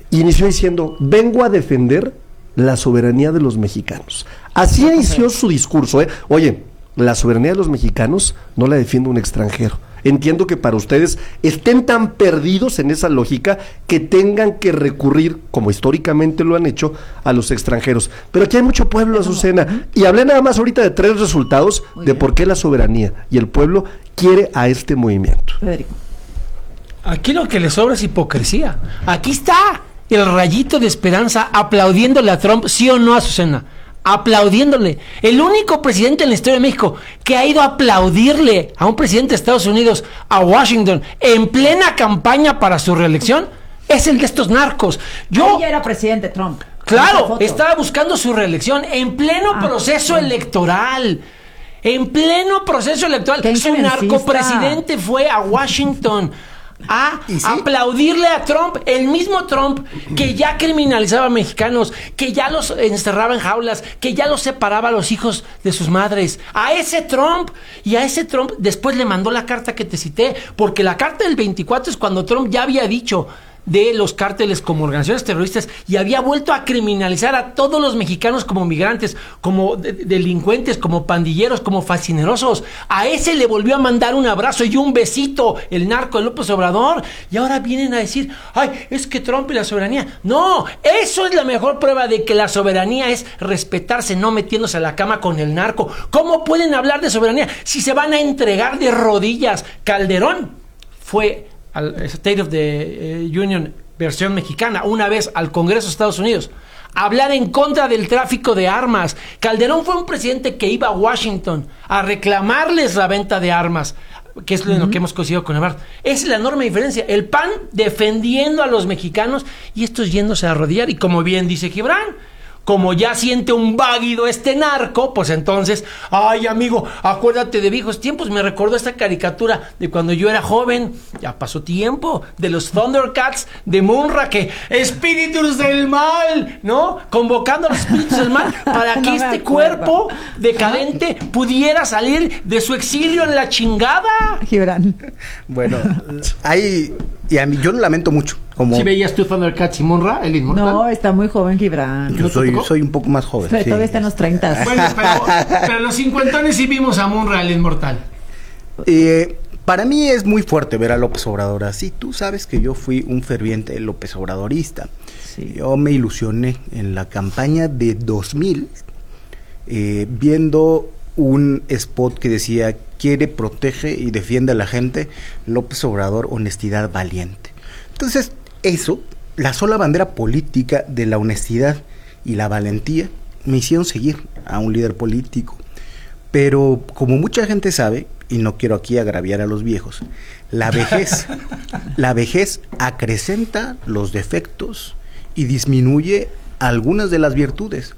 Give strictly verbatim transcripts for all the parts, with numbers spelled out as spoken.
inició diciendo, vengo a defender la soberanía de los mexicanos. Así inició su discurso, ¿eh? Oye, la soberanía de los mexicanos no la defiende un extranjero. Entiendo que para ustedes estén tan perdidos en esa lógica que tengan que recurrir, como históricamente lo han hecho, a los extranjeros. Pero aquí hay mucho pueblo, Azucena. Y hablé nada más ahorita de tres resultados de por qué la soberanía y el pueblo quiere a este movimiento. Federico. Aquí lo que le sobra es hipocresía. Aquí está el rayito de esperanza aplaudiéndole a Trump, ¿sí o no, Azucena? Aplaudiéndole. El único presidente en la historia de México que ha ido a aplaudirle a un presidente de Estados Unidos, a Washington, en plena campaña para su reelección, es el de estos narcos. Yo Ahí ya era presidente Trump. Claro, estaba buscando su reelección en pleno ah, proceso sí. electoral. En pleno proceso electoral. Su narcopresidente fue a Washington a sí? aplaudirle a Trump, el mismo Trump que ya criminalizaba a mexicanos, que ya los encerraba en jaulas, que ya los separaba a los hijos de sus madres. A ese Trump, y a ese Trump después le mandó la carta que te cité, porque la carta del veinticuatro es cuando Trump ya había dicho de los cárteles como organizaciones terroristas y había vuelto a criminalizar a todos los mexicanos como migrantes, como de- delincuentes, como pandilleros, como fascinerosos. A ese le volvió a mandar un abrazo y un besito el narco de López Obrador, y ahora vienen a decir, ay, es que Trump y la soberanía. No, eso es la mejor prueba de que la soberanía es respetarse, no metiéndose a la cama con el narco. ¿Cómo pueden hablar de soberanía si se van a entregar de rodillas? Calderón fue al State of the uh, Union versión mexicana, una vez al Congreso de Estados Unidos, hablar en contra del tráfico de armas. Calderón fue un presidente que iba a Washington a reclamarles la venta de armas, que es lo uh-huh. en lo que hemos coincidido con Ebrard. Esa es la enorme diferencia. El P A N defendiendo a los mexicanos y estos yéndose a arrodillar. Y como bien dice Gibran, como ya siente un váguido este narco, pues entonces, ay amigo, acuérdate de viejos tiempos. Me recordó esta caricatura de cuando yo era joven, ya pasó tiempo, de los Thundercats de Munra, que espíritus del mal, ¿no? Convocando a los espíritus del mal para que no este cuerpo decadente pudiera salir de su exilio en la chingada. Gibran. Bueno, hay, y a mí, yo lo lamento mucho. Como... ¿Sí veías tú Thundercats y Munra, el inmortal? No, está muy joven Gibran. Yo soy, soy un poco más joven. Pero sí. todavía está en los treinta. Bueno, pero, pero los cincuentones sí vimos a Munra, el inmortal. Eh, para mí es muy fuerte ver a López Obrador así. Tú sabes que yo fui un ferviente López Obradorista. Sí. Yo me ilusioné en la campaña de dos mil eh, viendo un spot que decía: quiere, protege y defiende a la gente, López Obrador, honestidad valiente. Entonces, eso, la sola bandera política de la honestidad y la valentía, me hicieron seguir a un líder político. Pero como mucha gente sabe, y no quiero aquí agraviar a los viejos, la vejez, la vejez acrecenta los defectos y disminuye algunas de las virtudes.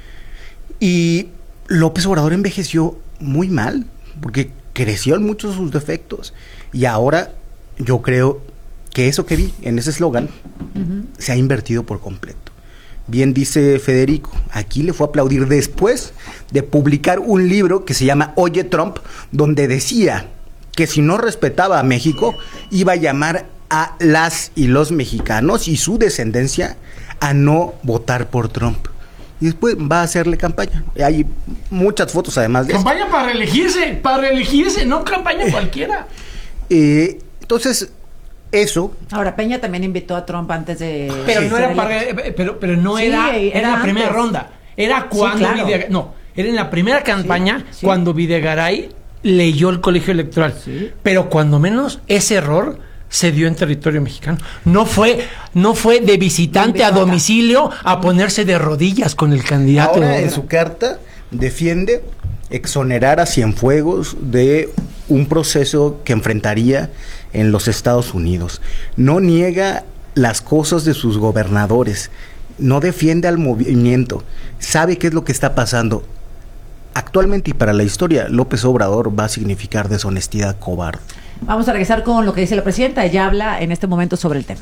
Y López Obrador envejeció muy mal, porque creció en muchos de sus defectos, y ahora yo creo que eso que vi en ese eslogan uh-huh. se ha invertido por completo. Bien dice Federico, aquí le fue a aplaudir después de publicar un libro que se llama Oye Trump, donde decía que si no respetaba a México, iba a llamar a las y los mexicanos y su descendencia a no votar por Trump. Y después va a hacerle campaña. Hay muchas fotos además de campaña eso. Para reelegirse, para reelegirse, no campaña cualquiera. Eh, entonces, eso. Ahora, Peña también invitó a Trump antes de... Pero sí, no era para, pero, pero no sí, era, era, era la primera antes. ronda. Era cuando sí, claro. Videgaray, no, era en la primera campaña sí, sí. cuando Videgaray leyó el colegio electoral. Sí. Pero cuando menos ese error se dio en territorio mexicano. No fue, no fue de visitante a domicilio a ponerse de rodillas con el candidato. Ahora en su carta defiende exonerar a Cienfuegos de un proceso que enfrentaría en los Estados Unidos. No niega las cosas de sus gobernadores, no defiende al movimiento, sabe qué es lo que está pasando. Actualmente y para la historia, López Obrador va a significar deshonestidad cobarde. Vamos a regresar con lo que dice la presidenta. Ella habla en este momento sobre el tema.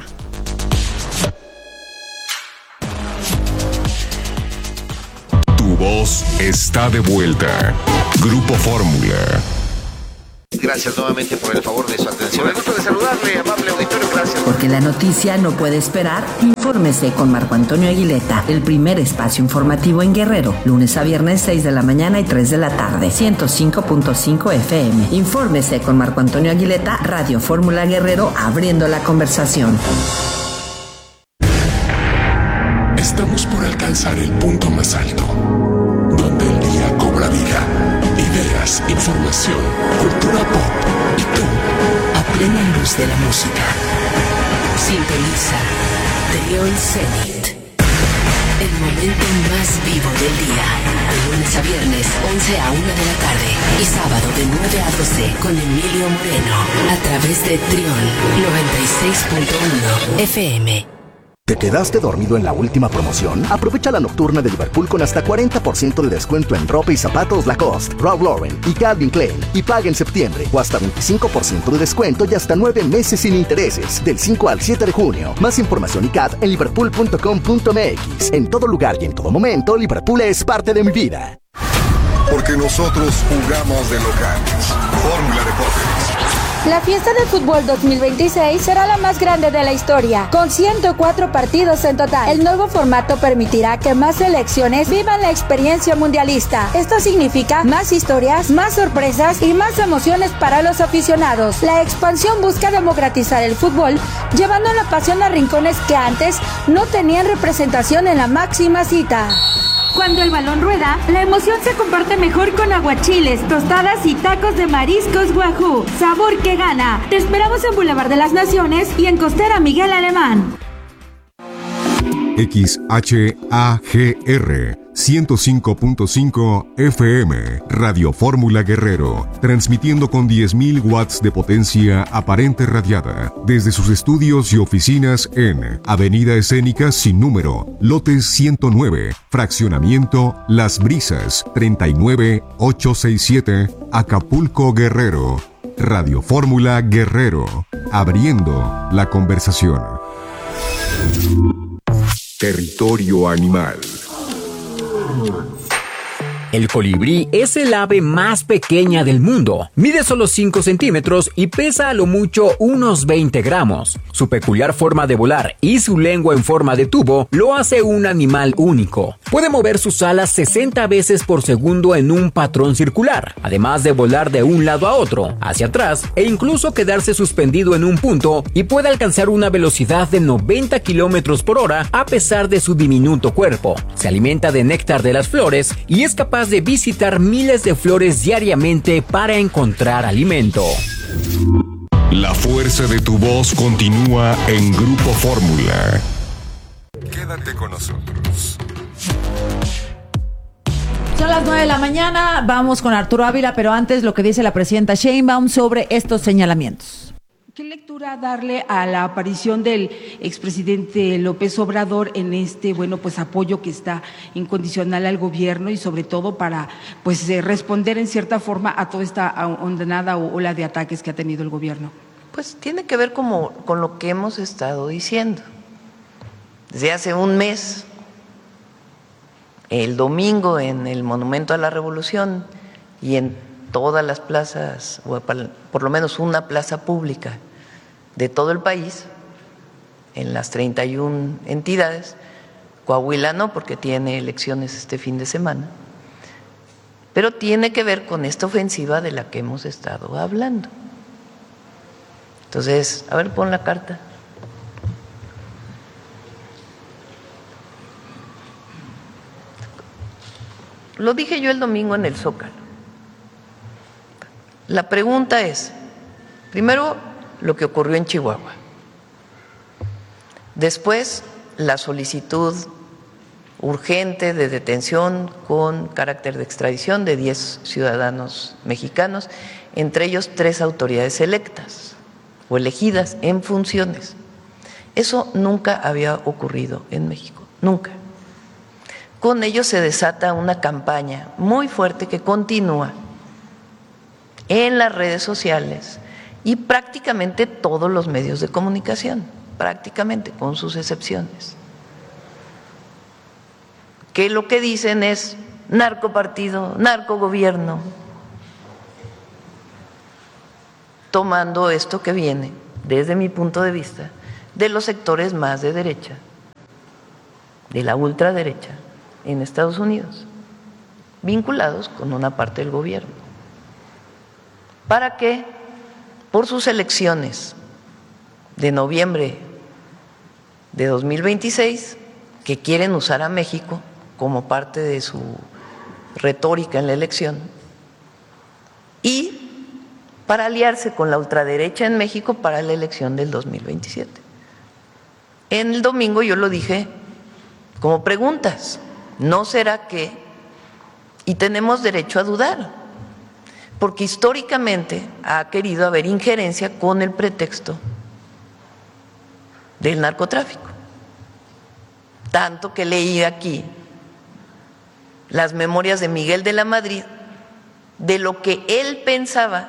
Tu voz está de vuelta. Grupo Fórmula. gracias nuevamente por el favor de su atención. Me gusto de saludarle, amable auditorio, gracias. Porque la noticia no puede esperar, infórmese con Marco Antonio Aguileta, el primer espacio informativo en Guerrero, lunes a viernes seis de la mañana y tres de la tarde, ciento cinco punto cinco F M. Infórmese con Marco Antonio Aguileta, Radio Fórmula Guerrero, abriendo la conversación. Estamos por alcanzar el punto más alto, donde el día cobra vida, ideas, información, cultura pop y tú, a plena luz de la música. Sintoniza Trión Zenit, el momento más vivo del día, de lunes a viernes, once a una de la tarde, y sábado de nueve a doce con Emilio Moreno, a través de Trión noventa y seis punto uno F M. ¿Te quedaste dormido en la última promoción? Aprovecha la nocturna de Liverpool con hasta cuarenta por ciento de descuento en ropa y zapatos Lacoste, Ralph Lauren y Calvin Klein. Y paga en septiembre, o hasta veinticinco por ciento de descuento y hasta nueve meses sin intereses, del cinco al siete de junio. Más información y C A D en liverpool punto com punto m x. En todo lugar y en todo momento, Liverpool es parte de mi vida. Porque nosotros jugamos de locales. Fórmula Deportes. La fiesta de fútbol dos mil veintiséis será la más grande de la historia, con ciento cuatro partidos en total. El nuevo formato permitirá que más selecciones vivan la experiencia mundialista. Esto significa más historias, más sorpresas y más emociones para los aficionados. La expansión busca democratizar el fútbol, llevando la pasión a rincones que antes no tenían representación en la máxima cita. Cuando el balón rueda, la emoción se comparte mejor con aguachiles, tostadas y tacos de mariscos Wahoo. Sabor que gana. Te esperamos en Boulevard de las Naciones y en Costera Miguel Alemán. X H A G R ciento cinco punto cinco F M, Radio Fórmula Guerrero, transmitiendo con diez mil watts de potencia aparente radiada, desde sus estudios y oficinas en Avenida Escénica Sin Número, lote ciento nueve, fraccionamiento Las Brisas, treinta y nueve ochocientos sesenta y siete, Acapulco, Guerrero. Radio Fórmula Guerrero, abriendo la conversación. Territorio animal. El colibrí es el ave más pequeña del mundo. Mide solo cinco centímetros y pesa a lo mucho unos veinte gramos. Su peculiar forma de volar y su lengua en forma de tubo lo hace un animal único. Puede mover sus alas sesenta veces por segundo en un patrón circular, además de volar de un lado a otro, hacia atrás e incluso quedarse suspendido en un punto, y puede alcanzar una velocidad de noventa kilómetros por hora a pesar de su diminuto cuerpo. Se alimenta de néctar de las flores y es capaz de visitar miles de flores diariamente para encontrar alimento. La fuerza de tu voz continúa en Grupo Fórmula. Quédate con nosotros. Son las nueve de la mañana, vamos con Arturo Ávila, pero antes lo que dice la presidenta Sheinbaum sobre estos señalamientos. ¿Qué lectura darle a la aparición del expresidente López Obrador en este, bueno, pues apoyo que está incondicional al gobierno y sobre todo para, pues, eh, responder en cierta forma a toda esta ondenada ola de ataques que ha tenido el gobierno? Pues tiene que ver como, con lo que hemos estado diciendo. Desde hace un mes, el domingo en el Monumento a la Revolución y en todas las plazas, o por lo menos una plaza pública de todo el país, en las treinta y una entidades, Coahuila no, porque tiene elecciones este fin de semana, pero tiene que ver con esta ofensiva de la que hemos estado hablando. Entonces, a ver, pon la carta. Lo dije yo el domingo en el Zócalo. La pregunta es, primero, lo que ocurrió en Chihuahua. Después, la solicitud urgente de detención con carácter de extradición de diez ciudadanos mexicanos, entre ellos tres autoridades electas o elegidas en funciones. Eso nunca había ocurrido en México, nunca. Con ello se desata una campaña muy fuerte que continúa en las redes sociales y prácticamente todos los medios de comunicación, prácticamente, con sus excepciones, que lo que dicen es narcopartido, narcogobierno. tomando esto que viene, desde mi punto de vista, de los sectores más de derecha, de la ultraderecha en Estados Unidos, vinculados con una parte del gobierno, para que por sus elecciones de noviembre de dos mil veintiséis, que quieren usar a México como parte de su retórica en la elección, y para aliarse con la ultraderecha en México para la elección del dos mil veintisiete. En el domingo yo lo dije como preguntas, ¿no será que? Y tenemos derecho a dudar, porque históricamente ha querido haber injerencia con el pretexto del narcotráfico. Tanto que leí aquí las memorias de Miguel de la Madrid de lo que él pensaba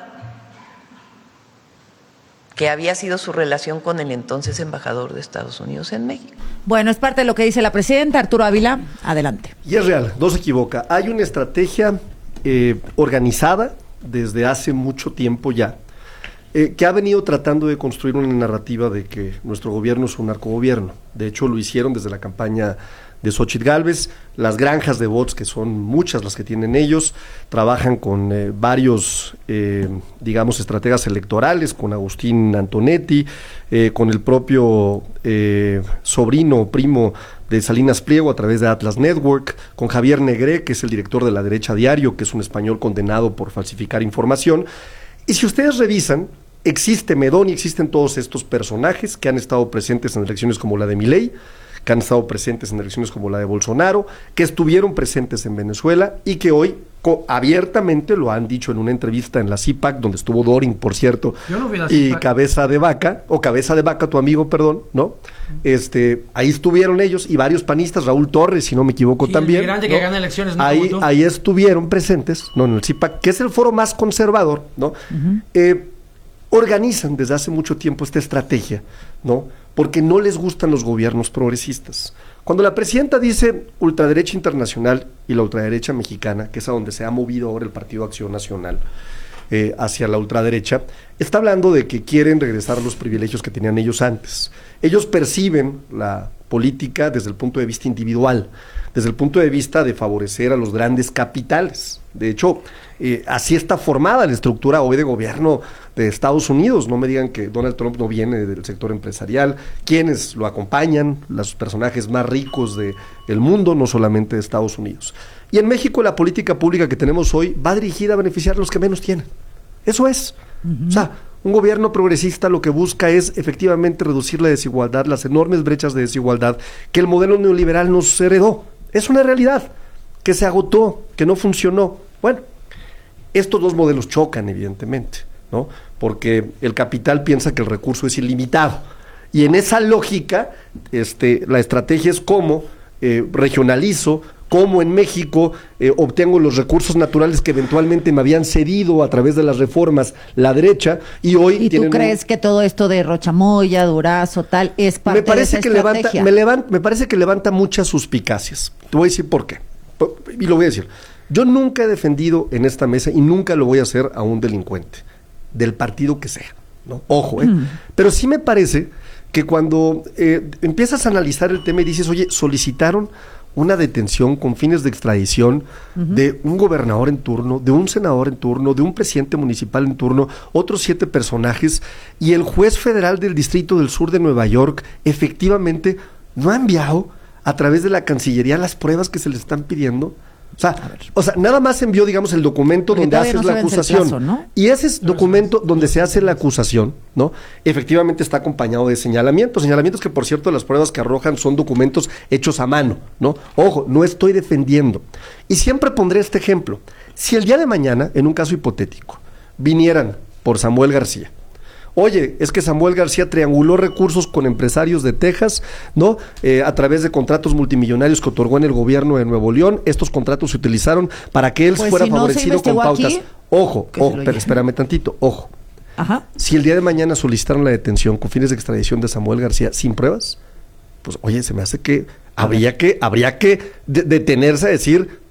que había sido su relación con el entonces embajador de Estados Unidos en México. Bueno, es parte de lo que dice la presidenta. Arturo Ávila, adelante. Y es real, no se equivoca. Hay una estrategia eh, organizada desde hace mucho tiempo ya, eh, que ha venido tratando de construir una narrativa de que nuestro gobierno es un narcogobierno. De hecho, lo hicieron desde la campaña de Xóchitl Gálvez, las granjas de bots, que son muchas las que tienen ellos, trabajan con eh, varios, eh, digamos, estrategas electorales, con Agustín Antonetti, eh, con el propio eh, sobrino o primo de Salinas Pliego a través de Atlas Network, con Javier Negré, que es el director de La Derecha Diario, que es un español condenado por falsificar información. Y si ustedes revisan, existe Medón y existen todos estos personajes que han estado presentes en elecciones como la de Milei, que han estado presentes en elecciones como la de Bolsonaro, que estuvieron presentes en Venezuela y que hoy co- abiertamente lo han dicho en una entrevista en la C I P A C, donde estuvo Doring, por cierto, Yo no vi la y C I P A C. Cabeza de Vaca, o Cabeza de Vaca, tu amigo, perdón, ¿no? Este, ahí estuvieron ellos y varios panistas, Raúl Torres, si no me equivoco, Y el también. migrante ¿no? que gana elecciones, no ahí, como tú. ahí estuvieron presentes, ¿no? En el C I P A C, que es el foro más conservador, ¿no? Uh-huh. Eh, organizan desde hace mucho tiempo esta estrategia, ¿no? Porque no les gustan los gobiernos progresistas. Cuando la presidenta dice ultraderecha internacional y la ultraderecha mexicana, que es a donde se ha movido ahora el Partido Acción Nacional, eh, hacia la ultraderecha, está hablando de que quieren regresar a los privilegios que tenían ellos antes. Ellos perciben la política desde el punto de vista individual, desde el punto de vista de favorecer a los grandes capitales. De hecho, eh, así está formada la estructura hoy de gobierno de Estados Unidos. No me digan que Donald Trump no viene del sector empresarial. Quienes lo acompañan, los personajes más ricos de, del mundo, no solamente de Estados Unidos. Y en México la política pública que tenemos hoy va dirigida a beneficiar a los que menos tienen. Eso es. Uh-huh. O sea, un gobierno progresista lo que busca es efectivamente reducir la desigualdad, las enormes brechas de desigualdad que el modelo neoliberal nos heredó. Es una realidad que se agotó, que no funcionó. Bueno, estos dos modelos chocan, evidentemente, ¿no? Porque el capital piensa que el recurso es ilimitado. Y en esa lógica, este, la estrategia es cómo eh, regionalizo, cómo en México eh, obtengo los recursos naturales que eventualmente me habían cedido a través de las reformas la derecha, y hoy ¿Y tú crees un... que todo esto de Rochamoya, Durazo, tal, es parte me parece de esa que estrategia? Levanta, me, levanta, me parece que levanta muchas suspicacias. Te voy a decir por qué. Y lo voy a decir. Yo nunca he defendido en esta mesa, y nunca lo voy a hacer, a un delincuente, del partido que sea, ¿no? Ojo, ¿eh? Mm. Pero sí me parece que cuando eh, empiezas a analizar el tema y dices, oye, solicitaron una detención con fines de extradición uh-huh. de un gobernador en turno, de un senador en turno, de un presidente municipal en turno, otros siete personajes, y el juez federal del Distrito del Sur de Nueva York efectivamente no ha enviado a través de la Cancillería las pruebas que se le están pidiendo. O sea, o sea, nada más envió, digamos, el documento Porque donde haces no la acusación. Plazo, ¿no? Y ese documento donde se hace la acusación, ¿no? Efectivamente está acompañado de señalamientos. Señalamientos que, por cierto, las pruebas que arrojan son documentos hechos a mano, ¿no? Ojo, no estoy defendiendo. Y siempre pondré este ejemplo. Si el día de mañana, en un caso hipotético, vinieran por Samuel García, oye, es que Samuel García trianguló recursos con empresarios de Texas, ¿no? Eh, a través de contratos multimillonarios que otorgó en el gobierno de Nuevo León. Estos contratos se utilizaron para que él pues fuera si no favorecido con pautas. Aquí, ojo, ojo, pero espérame tantito, ojo. Ajá. Si el día de mañana solicitaron la detención con fines de extradición de Samuel García sin pruebas, pues oye, se me hace que habría que, habría que de- detenerse a decir,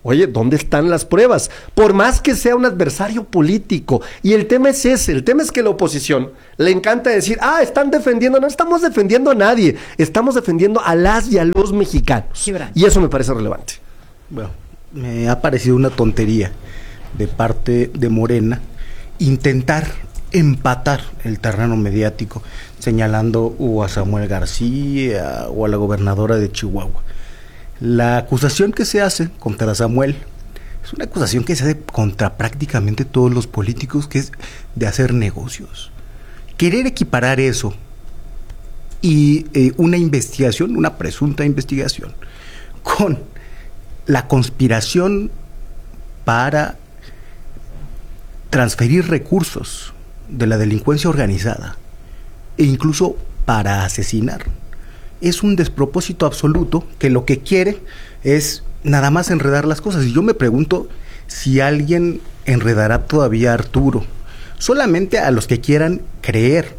Oye, ¿dónde están las pruebas? Por más que sea un adversario político. Y el tema es ese, el tema es que la oposición le encanta decir, ah, están defendiendo, no estamos defendiendo a nadie, estamos defendiendo a las y a los mexicanos. Gibran. Y eso me parece relevante. Bueno, me ha parecido una tontería de parte de Morena intentar empatar el terreno mediático, señalando o a Samuel García o a la gobernadora de Chihuahua. La acusación que se hace contra Samuel es una acusación que se hace contra prácticamente todos los políticos, que es de hacer negocios. Querer equiparar eso y eh, una investigación, una presunta investigación, con la conspiración para transferir recursos de la delincuencia organizada e incluso para asesinar, es un despropósito absoluto que lo que quiere es nada más enredar las cosas. Y yo me pregunto si alguien enredará todavía a Arturo, solamente a los que quieran creer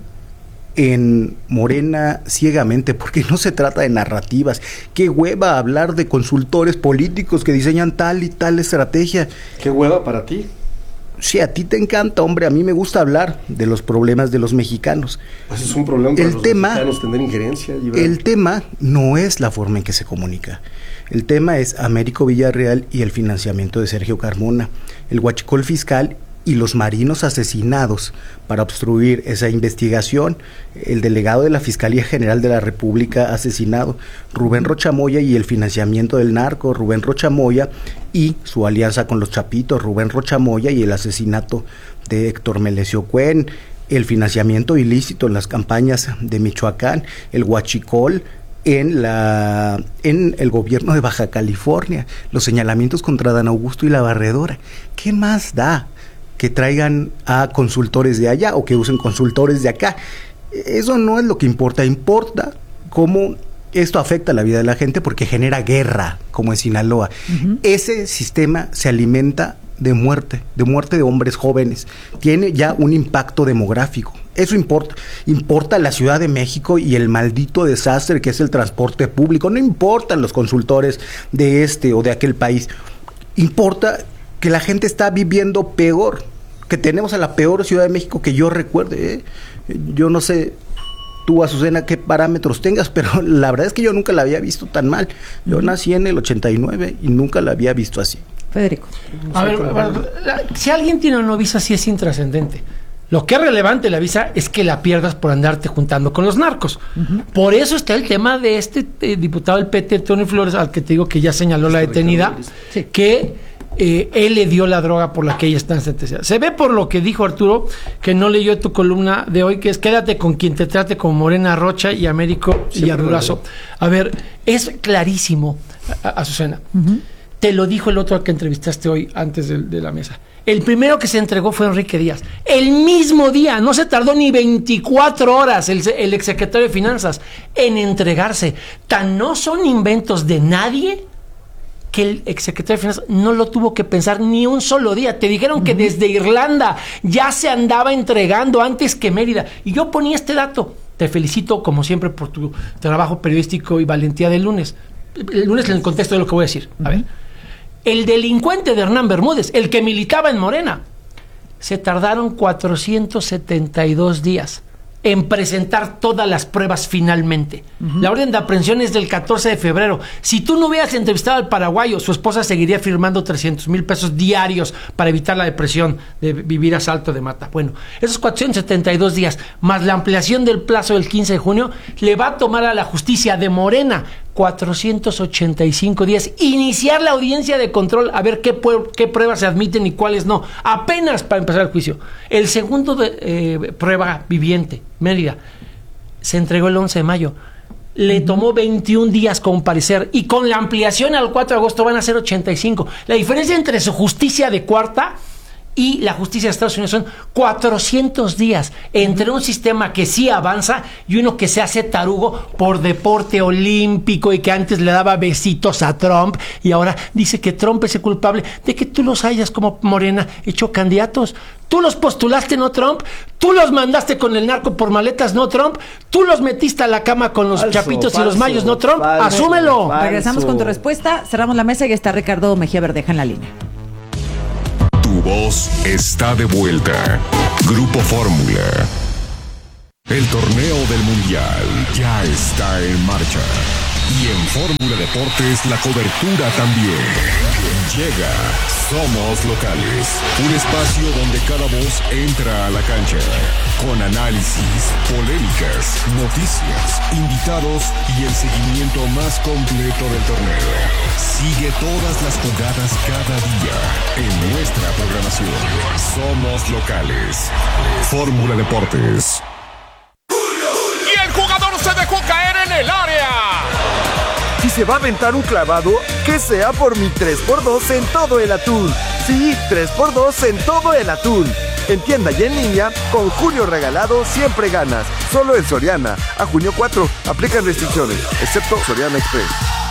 en Morena ciegamente, porque no se trata de narrativas. Qué hueva hablar de consultores políticos que diseñan tal y tal estrategia. Qué hueva para ti. Sí, a ti te encanta, hombre, a mí me gusta hablar de los problemas de los mexicanos. Pues es un problema para el los tema, mexicanos tener injerencia. Gibran. El tema no es la forma en que se comunica. El tema es Américo Villarreal y el financiamiento de Sergio Carmona, el huachicol fiscal y los marinos asesinados para obstruir esa investigación, el delegado de la Fiscalía General de la República asesinado, Rubén Rocha Moya, y el financiamiento del narco, Rubén Rocha Moya, y su alianza con los Chapitos, Rubén Rocha Moya, y el asesinato de Héctor Melesio Cuen, el financiamiento ilícito en las campañas de Michoacán, el huachicol en la en el gobierno de Baja California, los señalamientos contra Dan Augusto y la Barredora. ¿Qué más da que traigan a consultores de allá o que usen consultores de acá? Eso no es lo que importa. Importa cómo esto afecta la vida de la gente, porque genera guerra, como en Sinaloa. Uh-huh. Ese sistema se alimenta de muerte, de muerte de hombres jóvenes. Tiene ya un impacto demográfico. Eso importa. Importa la Ciudad de México y el maldito desastre que es el transporte público. No importan los consultores de este o de aquel país. Importa que la gente está viviendo peor, que tenemos a la peor Ciudad de México que yo recuerde. ¿eh? Yo no sé tú, Azucena, qué parámetros tengas, pero la verdad es que yo nunca la había visto tan mal. Yo uh-huh. nací en el ochenta y nueve y nunca la había visto así. Federico. A ver, a ver la, si alguien tiene una visa, sí es intrascendente. Lo que es relevante la visa es que la pierdas por andarte juntando con los narcos. Uh-huh. Por eso está el tema de este eh, diputado del P T, Tony Flores, al que te digo que ya señaló la detenida, sí. que eh, él le dio la droga por la que ella está sentenciada. Se ve por lo que dijo Arturo, que no leyó tu columna de hoy, que es quédate con quien te trate como Morena Rocha y Américo y Ardurazo. A ver, es clarísimo, Azucena. Uh-huh. Te lo dijo el otro al que entrevistaste hoy antes de, de la mesa. El primero que se entregó fue Enrique Díaz. El mismo día, no se tardó ni veinticuatro horas el, el exsecretario de Finanzas en entregarse. Tan no son inventos de nadie que el exsecretario de Finanzas no lo tuvo que pensar ni un solo día. Te dijeron uh-huh. que desde Irlanda ya se andaba entregando antes que Mérida. Y yo ponía este dato. Te felicito, como siempre, por tu trabajo periodístico y valentía del lunes. El lunes en el contexto de lo que voy a decir. A ver. El delincuente de Hernán Bermúdez, el que militaba en Morena, se tardaron cuatrocientos setenta y dos días en presentar todas las pruebas finalmente. Uh-huh. La orden de aprehensión es del catorce de febrero. Si tú no hubieras entrevistado al paraguayo, su esposa seguiría firmando trescientos mil pesos diarios para evitar la depresión de vivir a salto de mata. Bueno, esos cuatrocientos setenta y dos días, más la ampliación del plazo del quince de junio, le va a tomar a la justicia de Morena cuatrocientos ochenta y cinco días iniciar la audiencia de control, a ver qué, pu- qué pruebas se admiten y cuáles no, apenas para empezar el juicio. El segundo de, eh, prueba viviente, Mérida, se entregó el once de mayo. Le tomó veintiún días comparecer y con la ampliación al cuatro de agosto van a ser ochenta y cinco. La diferencia entre su justicia de cuarta y la justicia de Estados Unidos son cuatrocientos días entre un sistema que sí avanza y uno que se hace tarugo por deporte olímpico y que antes le daba besitos a Trump y ahora dice que Trump es el culpable de que tú los hayas como Morena hecho candidatos. Tú los postulaste, ¿no, Trump? Tú los mandaste con el narco por maletas, ¿no, Trump? Tú los metiste a la cama con los falso, chapitos falso, y los mayos, ¿no, Trump? Falso, ¡asúmelo! Falso. Regresamos con tu respuesta, cerramos la mesa y está Ricardo Mejía Verdeja en la línea. Tu voz está de vuelta. Grupo Fórmula. El torneo del Mundial ya está en marcha. Y en Fórmula Deportes la cobertura también. Llega Somos Locales, un espacio donde cada voz entra a la cancha, con análisis, polémicas, noticias, invitados y el seguimiento más completo del torneo. Sigue todas las jugadas cada día en nuestra programación. Somos Locales. Fórmula Deportes. Y el jugador se dejó caer en el área. Si se va a aventar un clavado, que sea por mi tres por dos en todo el atún. Sí, tres por dos en todo el atún. En tienda y en línea, con Julio Regalado siempre ganas. Solo en Soriana. A junio cuatro, aplican restricciones, excepto Soriana Express.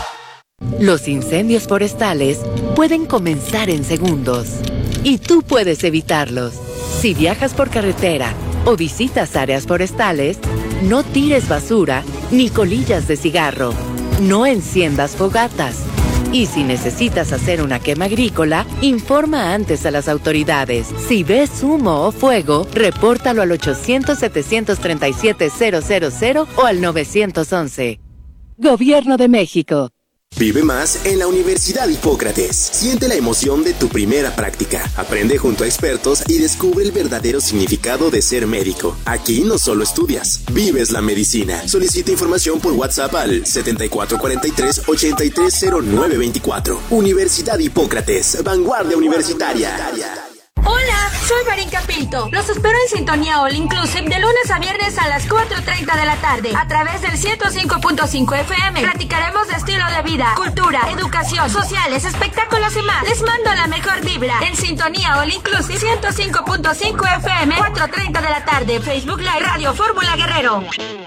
Los incendios forestales pueden comenzar en segundos y tú puedes evitarlos. Si viajas por carretera o visitas áreas forestales, no tires basura ni colillas de cigarro. No enciendas fogatas. Y si necesitas hacer una quema agrícola, informa antes a las autoridades. Si ves humo o fuego, repórtalo al ochocientos, setecientos treinta y siete, cero cero cero o al nueve once. Gobierno de México. Vive más en la Universidad Hipócrates. Siente la emoción de tu primera práctica. Aprende junto a expertos y descubre el verdadero significado de ser médico. Aquí no solo estudias, vives la medicina. Solicita información por WhatsApp al setenta y cuatro cuarenta y tres, ochenta y tres cero nueve veinticuatro. Universidad Hipócrates, vanguardia universitaria. Hola, soy Marinka Pinto. Los espero en Sintonía All Inclusive de lunes a viernes a las cuatro treinta de la tarde a través del ciento cinco punto cinco F M. Platicaremos de estilo de vida, cultura, educación, sociales, espectáculos y más. Les mando la mejor vibra en Sintonía All Inclusive ciento cinco punto cinco F M, cuatro treinta de la tarde. Facebook Live Radio Fórmula Guerrero.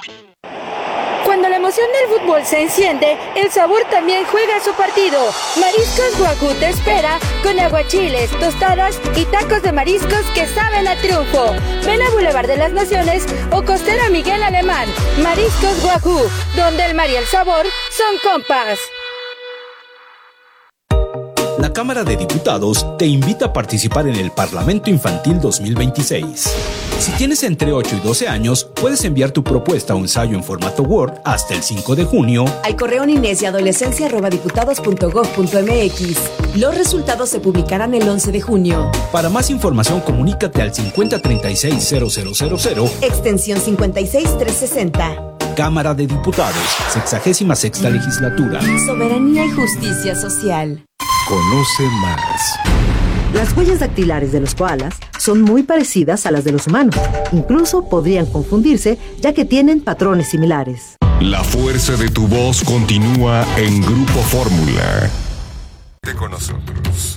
Cuando la emoción del fútbol se enciende, el sabor también juega su partido. Mariscos Wagyu te espera con aguachiles, tostadas y tacos de mariscos que saben a triunfo. Ven a Boulevard de las Naciones o Costera Miguel Alemán. Mariscos Wagyu, donde el mar y el sabor son compas. La Cámara de Diputados te invita a participar en el Parlamento Infantil dos mil veintiséis. Si tienes entre ocho y doce años, puedes enviar tu propuesta o ensayo en formato Word hasta el cinco de junio al correo niñez y adolescencia arroba diputados punto gob punto mx. Los resultados se publicarán el once de junio. Para más información, comunícate al cincuenta treinta y seis cero cero cero cero, extensión cincuenta y seis trescientos sesenta. Cámara de Diputados, sexagésima sexta legislatura. Soberanía y justicia social. Conoce más. Las huellas dactilares de los koalas son muy parecidas a las de los humanos. Incluso podrían confundirse, ya que tienen patrones similares. La fuerza de tu voz continúa en Grupo Fórmula. Con nosotros.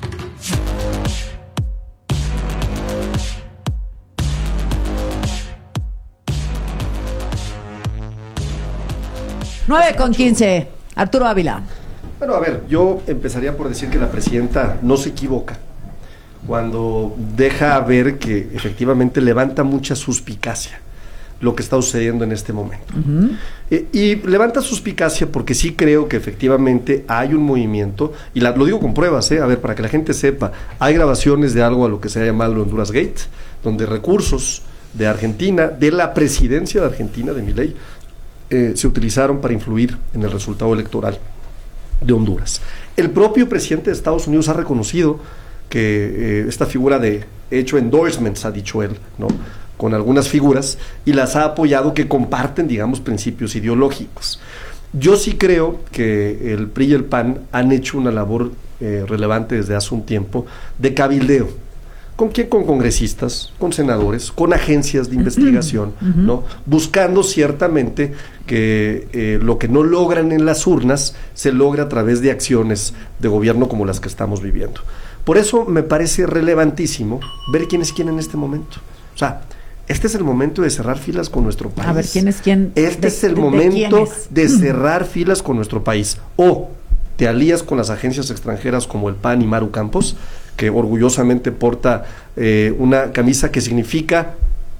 nueve con quince. Arturo Ávila. Bueno, a ver, yo empezaría por decir que la presidenta no se equivoca cuando deja ver que efectivamente levanta mucha suspicacia lo que está sucediendo en este momento. Uh-huh. Eh, y levanta suspicacia porque sí creo que efectivamente hay un movimiento, y la, lo digo con pruebas, eh, a ver, para que la gente sepa, hay grabaciones de algo a lo que se ha llamado Honduras Gate, donde recursos de Argentina, de la presidencia de Argentina, de Milei, eh, se utilizaron para influir en el resultado electoral de Honduras. El propio presidente de Estados Unidos ha reconocido que eh, esta figura de hecho endorsements, ha dicho él, ¿no?, con algunas figuras, y las ha apoyado, que comparten, digamos, principios ideológicos. Yo sí creo que el P R I y el P A N han hecho una labor eh, relevante desde hace un tiempo de cabildeo. ¿Con quién? Con congresistas, con senadores, con agencias de investigación, uh-huh. ¿no? Buscando ciertamente que eh, lo que no logran en las urnas se logre a través de acciones de gobierno como las que estamos viviendo. Por eso me parece relevantísimo ver quién es quién en este momento. O sea, este es el momento de cerrar filas con nuestro país. A ver, ¿quién es quién? Este de, es el de, momento de, es? de cerrar filas con nuestro país. O te alías con las agencias extranjeras como el P A N y Maru Campos, que orgullosamente porta eh, una camisa que significa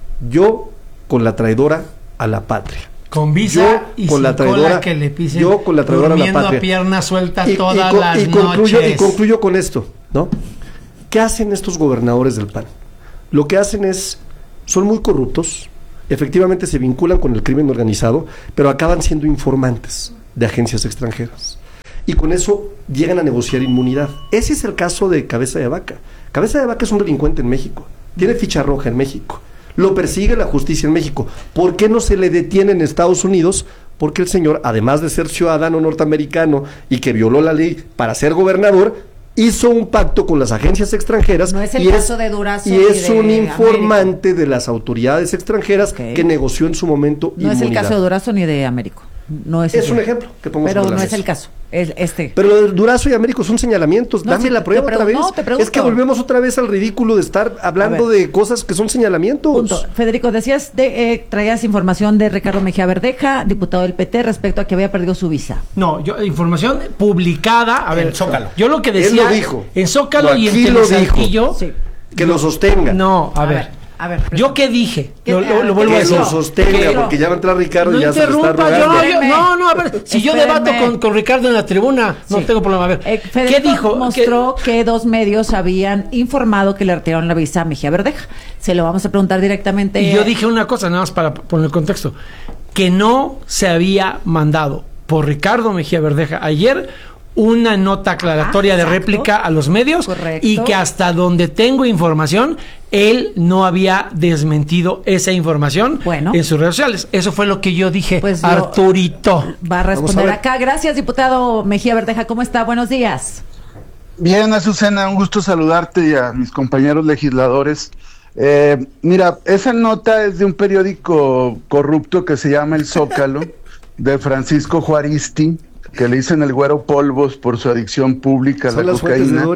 yo con la traidora a la patria. Con visa yo y con sin la traidora, cola que le pisen, yo con la traidora a la patria. A pierna suelta y, todas y, las y concluyo, noches. Y concluyo con esto, ¿no? ¿Qué hacen estos gobernadores del P A N? Lo que hacen es, son muy corruptos, efectivamente se vinculan con el crimen organizado, pero acaban siendo informantes de agencias extranjeras. Y con eso llegan a negociar inmunidad. Ese es el caso de Cabeza de Vaca. Cabeza de Vaca es un delincuente en México, tiene ficha roja en México, lo persigue la justicia en México. ¿Por qué no se le detiene en Estados Unidos? Porque el señor, además de ser ciudadano norteamericano y que violó la ley para ser gobernador, hizo un pacto con las agencias extranjeras. No es el y caso es, de Durazo y es de un informante Américo. de las autoridades extranjeras okay. que negoció en su momento no inmunidad. Es el caso de Durazo ni de Américo. No es, es un ejemplo que pongo pero sobre no la es mesa. el caso. Es este. Pero lo de Durazo y Américo son señalamientos. No, Dame sí, la prueba otra vez. No, te pregunto. Es que volvemos otra vez al ridículo de estar hablando de cosas que son señalamientos. Punto. Federico, decías, de, eh, traías información de Ricardo Mejía Verdeja, diputado del P T, respecto a que había perdido su visa. No, yo información publicada. A ver, en Zócalo. Yo lo que decía. Él lo dijo. En Zócalo no, y en Telesaltillo. Sí. Que lo sostenga. No, a, a ver. ver. A ver, ¿yo qué dije? ¿Qué, lo, lo, lo vuelvo a decir. Que lo sostenga, porque ya va a entrar Ricardo no y ya se le está rogando. Yo, yo, no, no, a ver, si Espéreme. yo debato con, con Ricardo en la tribuna, no sí. tengo problema. A ver, eh, ¿qué dijo? Mostró que... que dos medios habían informado que le retiraron la visa a Mejía Verdeja. Se lo vamos a preguntar directamente. Y yo dije una cosa, nada más para poner el contexto, que no se había mandado por Ricardo Mejía Verdeja ayer una nota aclaratoria ah, de réplica a los medios. Correcto. Y que hasta donde tengo información, él no había desmentido esa información bueno. en sus redes sociales. Eso fue lo que yo dije, pues Arturito. Va a responder a acá. Gracias, diputado Mejía Verdeja. ¿Cómo está? Buenos días. Bien, Azucena, un gusto saludarte y a mis compañeros legisladores. Eh, mira, esa nota es de un periódico corrupto que se llama El Zócalo, de Francisco Juaristi, que le dicen el güero polvos por su adicción pública a la cocaína.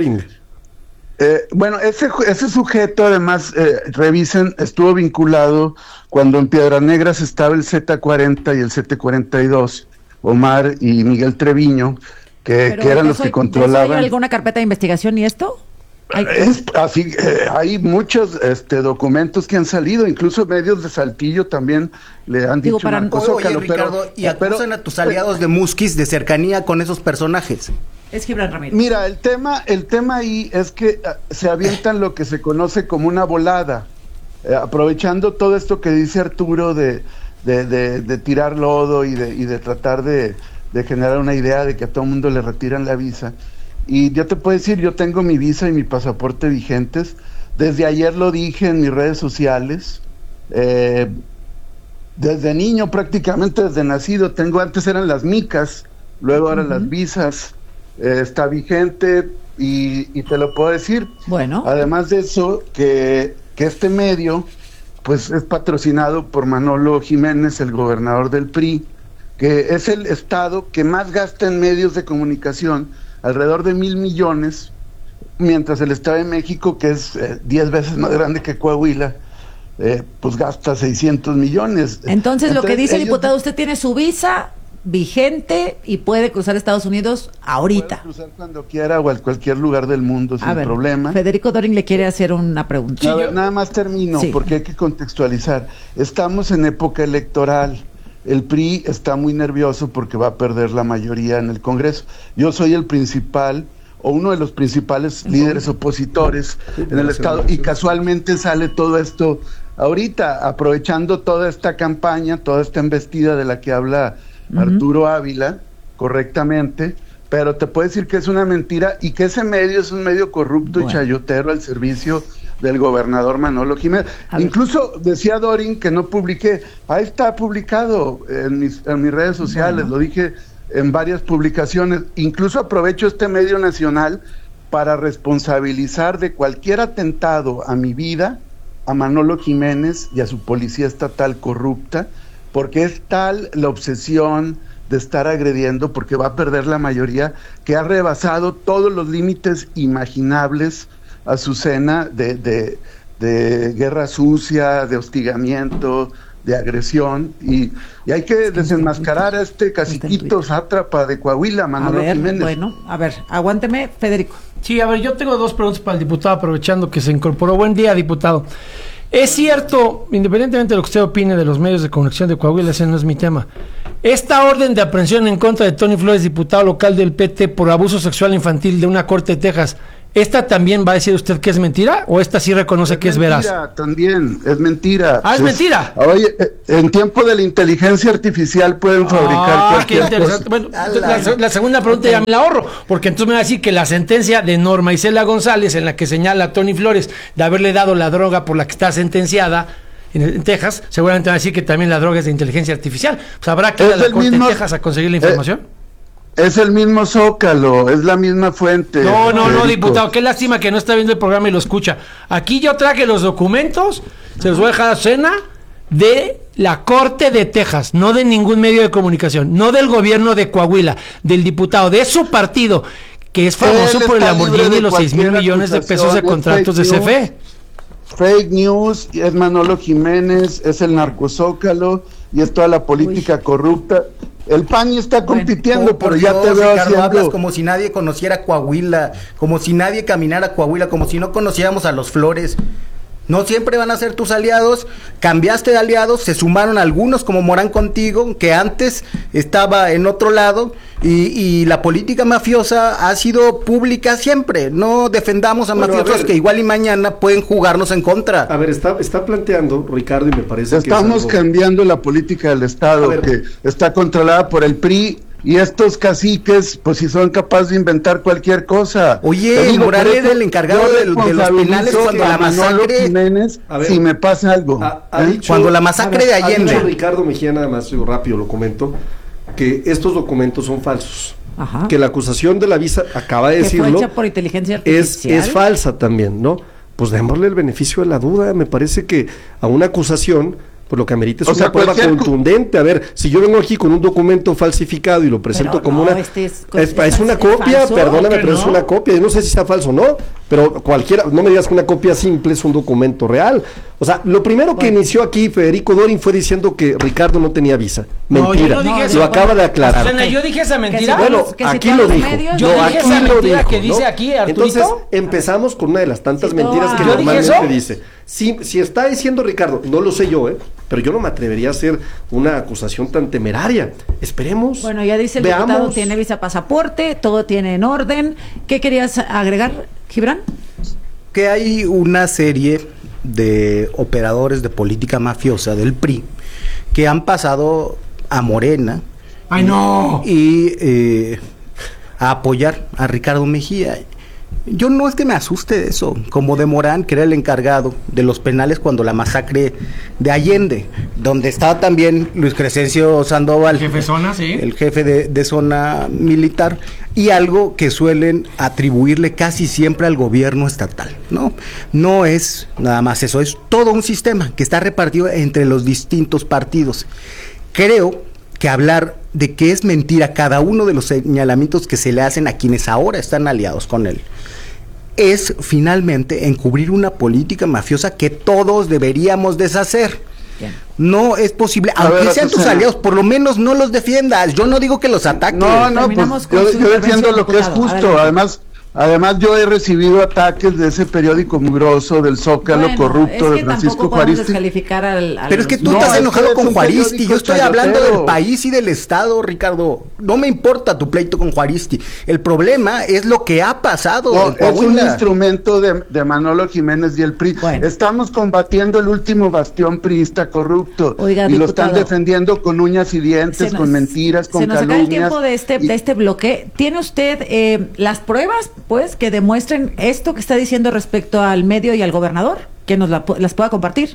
Eh, bueno, ese, ese sujeto además, eh, revisen, estuvo vinculado cuando en Piedras Negras estaba el Z cuarenta y el Z cuarenta y dos, Omar y Miguel Treviño, que, que eran los que controlaban. ¿Hay alguna carpeta de investigación y esto? ¿Hay? Es, así, eh, hay muchos este, documentos que han salido, incluso medios de Saltillo también le han Digo, dicho para una cosa. Oye, Ricardo, pero, y acusan pero, a tus aliados pero, de Musquis de cercanía con esos personajes. Es Gibran Ramírez. Mira, el tema, el tema ahí es que uh, se avientan lo que se conoce como una volada, eh, aprovechando todo esto que dice Arturo de, de, de, de tirar lodo y de, y de tratar de, de generar una idea de que a todo el mundo le retiran la visa. Y yo te puedo decir, yo tengo mi visa y mi pasaporte vigentes. Desde ayer lo dije en mis redes sociales. Eh, desde niño, prácticamente desde nacido, tengo, antes eran las micas, luego eran uh-huh. las visas. Eh, está vigente y, y te lo puedo decir. Bueno. Además de eso, que, que este medio, pues es patrocinado por Manolo Jiménez, el gobernador del P R I, que es el estado que más gasta en medios de comunicación, alrededor de mil millones, mientras el Estado de México, que es eh, diez veces más grande que Coahuila, eh, pues gasta seiscientos millones. Entonces, Entonces lo que dice el diputado, usted tiene su visa vigente y puede cruzar Estados Unidos ahorita. Puede cruzar cuando quiera o a cualquier lugar del mundo sin a ver, problema. Federico Dorin le quiere hacer una pregunta. Sí, a ver, nada más termino, sí. porque hay que contextualizar. Estamos en época electoral. El P R I está muy nervioso porque va a perder la mayoría en el Congreso. Yo soy el principal o uno de los principales líderes opositores en el Estado y casualmente sale todo esto ahorita, aprovechando toda esta campaña, toda esta embestida de la que habla uh-huh. Arturo Ávila correctamente, pero te puedo decir que es una mentira y que ese medio es un medio corrupto bueno. y chayotero al servicio del gobernador Manolo Jiménez. Incluso decía Dorin que no publiqué, ahí está publicado en mis, en mis redes sociales, bueno. lo dije en varias publicaciones, incluso aprovecho este medio nacional para responsabilizar de cualquier atentado a mi vida a Manolo Jiménez y a su policía estatal corrupta, porque es tal la obsesión de estar agrediendo, porque va a perder la mayoría, que ha rebasado todos los límites imaginables a Azucena de, de, de guerra sucia, de hostigamiento, de agresión, y, y hay que desenmascarar a este caciquito sátrapa de Coahuila, Manolo a ver, Jiménez. Bueno, a ver, aguánteme, Federico. Sí, a ver, yo tengo dos preguntas para el diputado, aprovechando que se incorporó. Buen día, diputado. Es cierto, independientemente de lo que usted opine de los medios de comunicación de Coahuila, ese no es mi tema. Esta orden de aprehensión en contra de Tony Flores, diputado local del P T, por abuso sexual infantil de una corte de Texas, ¿esta también va a decir usted que es mentira o esta sí reconoce es que es veraz? Es mentira, también, es mentira. Ah, es, es mentira. Oye, en tiempo de la inteligencia artificial pueden ah, fabricar cualquier qué interesante. cosa. Bueno, la, la segunda pregunta ya me la ahorro, porque entonces me va a decir que la sentencia de Norma Isela González, en la que señala a Tony Flores de haberle dado la droga por la que está sentenciada en, en Texas, seguramente va a decir que también la droga es de inteligencia artificial. Pues habrá que ir a la corte mismo, de Texas a conseguir la información. Eh, Es el mismo Zócalo, es la misma fuente. No, no, Federico. no, diputado, qué lástima que no está viendo el programa y lo escucha. Aquí yo traje los documentos, se los voy a dejar a cena, de la Corte de Texas, no de ningún medio de comunicación, no del gobierno de Coahuila, del diputado, de su partido, que es famoso por el Lamborghini y los seis mil millones de pesos de contratos de C F E. Fake news, es Manolo Jiménez, es el narcozócalo y es toda la política Uy. corrupta. El P A N está compitiendo, oh, pero ya Dios, te veo Ricardo, haciendo... hablas como si nadie conociera Coahuila, como si nadie caminara Coahuila, como si no conociéramos a los Flores. No siempre van a ser tus aliados, cambiaste de aliados, se sumaron algunos como Morán contigo, que antes estaba en otro lado, y, y la política mafiosa ha sido pública siempre. No defendamos a bueno, mafiosos a ver, que igual y mañana pueden jugarnos en contra. A ver, está, está planteando, Ricardo, y me parece Estamos que Estamos algo... cambiando la política del Estado, ver, que está controlada por el P R I, y estos caciques, pues si son capaces de inventar cualquier cosa. Oye, Morales es el encargado de, de los penales cuando la masacre... Jiménez, ver, si me pasa algo. Ha, ha ¿eh? dicho, cuando la masacre ver, de Allende. Ha dicho Ricardo Mejía, nada más, yo rápido lo comento, que estos documentos son falsos. Ajá. Que la acusación de la visa, acaba de decirlo, fue hecha por inteligencia artificial. Es, es falsa también, ¿no? Pues démosle el beneficio de la duda. Me parece que a una acusación... pues lo que amerita es o una sea, prueba contundente. A ver, si yo vengo aquí con un documento falsificado y lo presento pero como no, una... Este es, es, es, es una copia, falso, perdóname, pero no? es una copia. Yo no sé si sea falso o no, pero cualquiera, no me digas que una copia simple es un documento real. O sea, lo primero bueno. que inició aquí Federico Dorin fue diciendo que Ricardo no tenía visa. Mentira, no, yo no dije eso, lo acaba bueno, de aclarar. O sea, yo dije esa mentira. Que si, bueno, que si aquí lo dijo. Medios, yo no, dije esa mentira dijo, que dice ¿no? aquí Arturito. Entonces, empezamos con una de las tantas sí, mentiras que normalmente dice. Si, si está diciendo Ricardo, no lo sé yo, ¿eh? Pero yo no me atrevería a hacer una acusación tan temeraria. Esperemos. Bueno, ya dice el veamos. diputado, tiene visa pasaporte, todo tiene en orden. ¿Qué querías agregar, Gibran? Que hay una serie de operadores de política mafiosa del P R I que han pasado a Morena. ¡Ay, no! Y eh, a apoyar a Ricardo Mejía. Yo no es que me asuste de eso, como de Morán, que era el encargado de los penales cuando la masacre de Allende, donde estaba también Luis Crescencio Sandoval, el jefe de zona, sí, el jefe de, de zona militar, y algo que suelen atribuirle casi siempre al gobierno estatal, ¿no? No es nada más eso, es todo un sistema que está repartido entre los distintos partidos. Creo que hablar de que es mentira cada uno de los señalamientos que se le hacen a quienes ahora están aliados con él es finalmente encubrir una política mafiosa que todos deberíamos deshacer. Bien. No es posible, a aunque ver, sean tus aliados, por lo menos no los defiendas. Yo no digo que los ataques. No, no, pues, yo, yo defiendo lo que es justo. Además, Además, yo he recibido ataques de ese periódico mugroso del Zócalo bueno, corrupto es que de Francisco Juaristi. Al, al... Pero es que tú no, estás enojado con Juaristi. Yo estoy hablando del país y del Estado, Ricardo. No me importa tu pleito con Juaristi. El problema es lo que ha pasado. No, es un instrumento de, de Manolo Jiménez y el P R I. Bueno. Estamos combatiendo el último bastión priista corrupto. Oiga, y diputado, lo están defendiendo con uñas y dientes, nos, con mentiras, con calumnias. Se nos acaba el tiempo de este, de este bloque. ¿Tiene usted eh, las pruebas? Pues que demuestren esto que está diciendo respecto al medio y al gobernador, que nos la, las pueda compartir.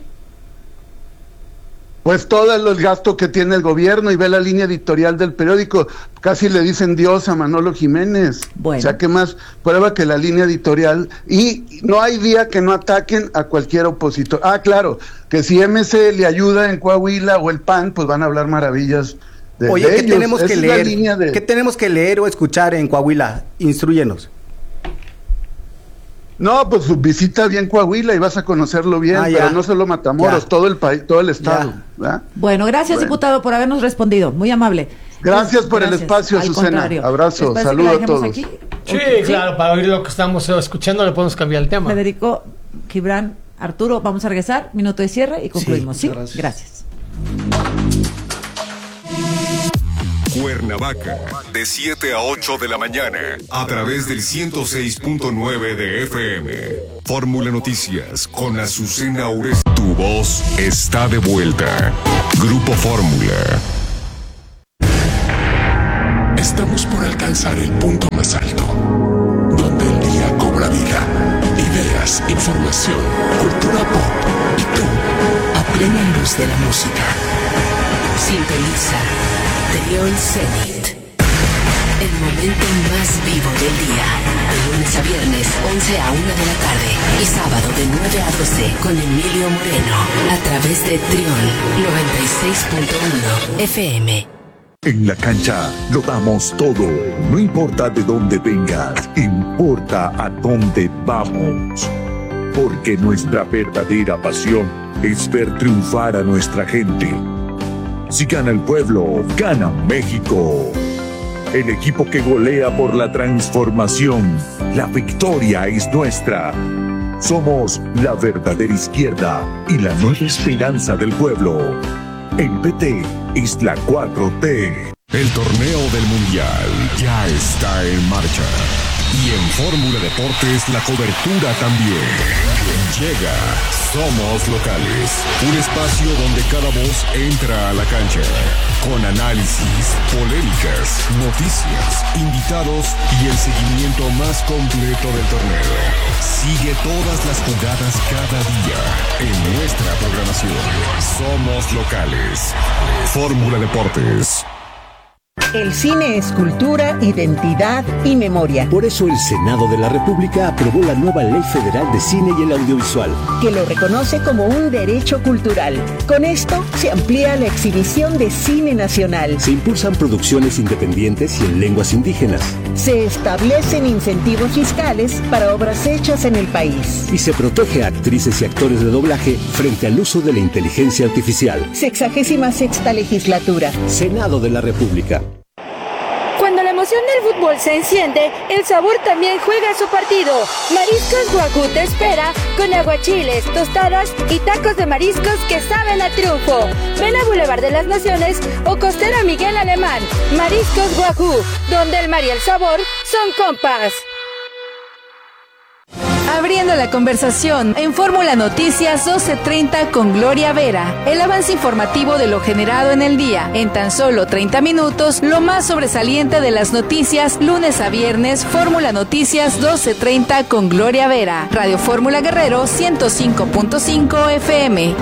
Pues todo el gasto que tiene el gobierno, y ve la línea editorial del periódico, casi le dicen Dios a Manolo Jiménez. Bueno. O sea, ¿qué más prueba que la línea editorial? Y no hay día que no ataquen a cualquier opositor. Ah, claro, que si M C le ayuda en Coahuila o el P A N, pues van a hablar maravillas de, Oye, de ¿qué ellos. tenemos que Esa es la leer? línea de- ¿Qué tenemos que leer o escuchar en Coahuila? Instrúyenos. No, pues visita bien Coahuila y vas a conocerlo bien, Ah, pero ya. no solo Matamoros, Ya. todo el país, todo el estado. ¿verdad? Bueno, gracias, Bueno. diputado, por habernos respondido. Muy amable. Gracias por el Gracias. espacio, Al Azucena. contrario. Abrazo, ¿Les parece que saludo la a dejemos todos. aquí? Sí, Ok, claro, para oír lo que estamos escuchando le podemos cambiar el tema. Federico, Gibran, Arturo, vamos a regresar. Minuto de cierre y concluimos. Sí, gracias. gracias. Cuernavaca, de siete a ocho de la mañana, a través del ciento seis punto nueve de F M. Fórmula Noticias con Azucena Ures. Tu voz está de vuelta. Grupo Fórmula. Estamos por alcanzar el punto más alto, donde el día cobra vida. Ideas, información, cultura pop y tú, a plena luz de la música. Sintoniza Trión Zenit. El momento más vivo del día. De lunes a viernes, once a una de la tarde. Y sábado de nueve a doce con Emilio Moreno. A través de Trión noventa y seis punto uno F M. En la cancha lo damos todo. No importa de dónde vengas, importa a dónde vamos. Porque nuestra verdadera pasión es ver triunfar a nuestra gente. Si gana el pueblo, gana México. El equipo que golea por la transformación. La victoria es nuestra. Somos la verdadera izquierda y la nueva esperanza del pueblo. El P T es la cuatro T. El torneo del Mundial ya está en marcha. Y en Fórmula Deportes la cobertura también. Llega Somos Locales, un espacio donde cada voz entra a la cancha. Con análisis, polémicas, noticias, invitados y el seguimiento más completo del torneo. Sigue todas las jugadas cada día en nuestra programación. Somos Locales. Fórmula Deportes. El cine es cultura, identidad y memoria. Por eso el Senado de la República aprobó la nueva Ley Federal de Cine y el Audiovisual, que lo reconoce como un derecho cultural. Con esto se amplía la exhibición de cine nacional. Se impulsan producciones independientes y en lenguas indígenas. Se establecen incentivos fiscales para obras hechas en el país. Y se protege a actrices y actores de doblaje frente al uso de la inteligencia artificial. Sexagésima sexta legislatura. Senado de la República. Cuando la emoción del fútbol se enciende, el sabor también juega su partido. Mariscos Guajú te espera con aguachiles, tostadas y tacos de mariscos que saben a triunfo. Ven a Boulevard de las Naciones o Costera Miguel Alemán. Mariscos Guajú, donde el mar y el sabor son compas. Abriendo la conversación en Fórmula Noticias doce treinta con Gloria Vera. El avance informativo de lo generado en el día. En tan solo treinta minutos, lo más sobresaliente de las noticias, lunes a viernes, Fórmula Noticias doce treinta con Gloria Vera. Radio Fórmula Guerrero ciento cinco punto cinco F M.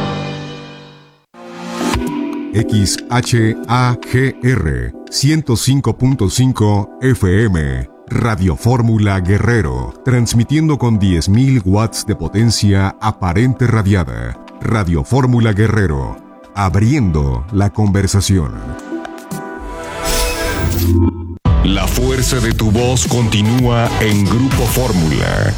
X H A G R ciento cinco punto cinco F M. Radio Fórmula Guerrero, transmitiendo con diez mil watts de potencia aparente radiada. Radio Fórmula Guerrero, abriendo la conversación. La fuerza de tu voz continúa en Grupo Fórmula.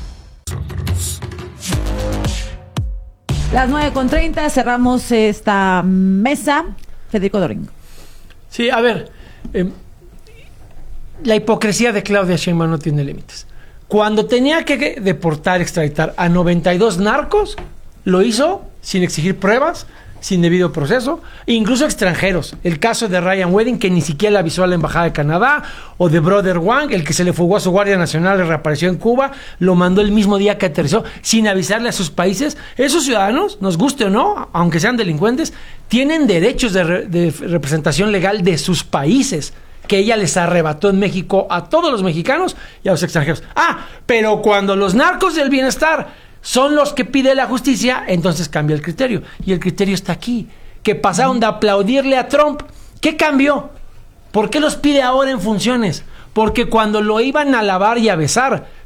Las nueve con treinta, cerramos esta mesa. Federico Doringo. Sí, a ver, eh, la hipocresía de Claudia Sheinbaum no tiene límites. Cuando tenía que deportar, extraditar a noventa y dos narcos, lo hizo sin exigir pruebas, sin debido proceso, incluso extranjeros. El caso de Ryan Wedding, que ni siquiera le avisó a la Embajada de Canadá, o de Brother Wang, el que se le fugó a su Guardia Nacional y reapareció en Cuba, lo mandó el mismo día que aterrizó, sin avisarle a sus países. Esos ciudadanos, nos guste o no, aunque sean delincuentes, tienen derechos de, re- de representación legal de sus países, que ella les arrebató en México a todos los mexicanos y a los extranjeros. Ah, pero cuando los narcos del bienestar son los que pide la justicia, entonces cambia el criterio. Y el criterio está aquí. Que pasaron de aplaudirle a Trump. ¿Qué cambió? ¿Por qué los pide ahora en funciones? Porque cuando lo iban a alabar y a besar,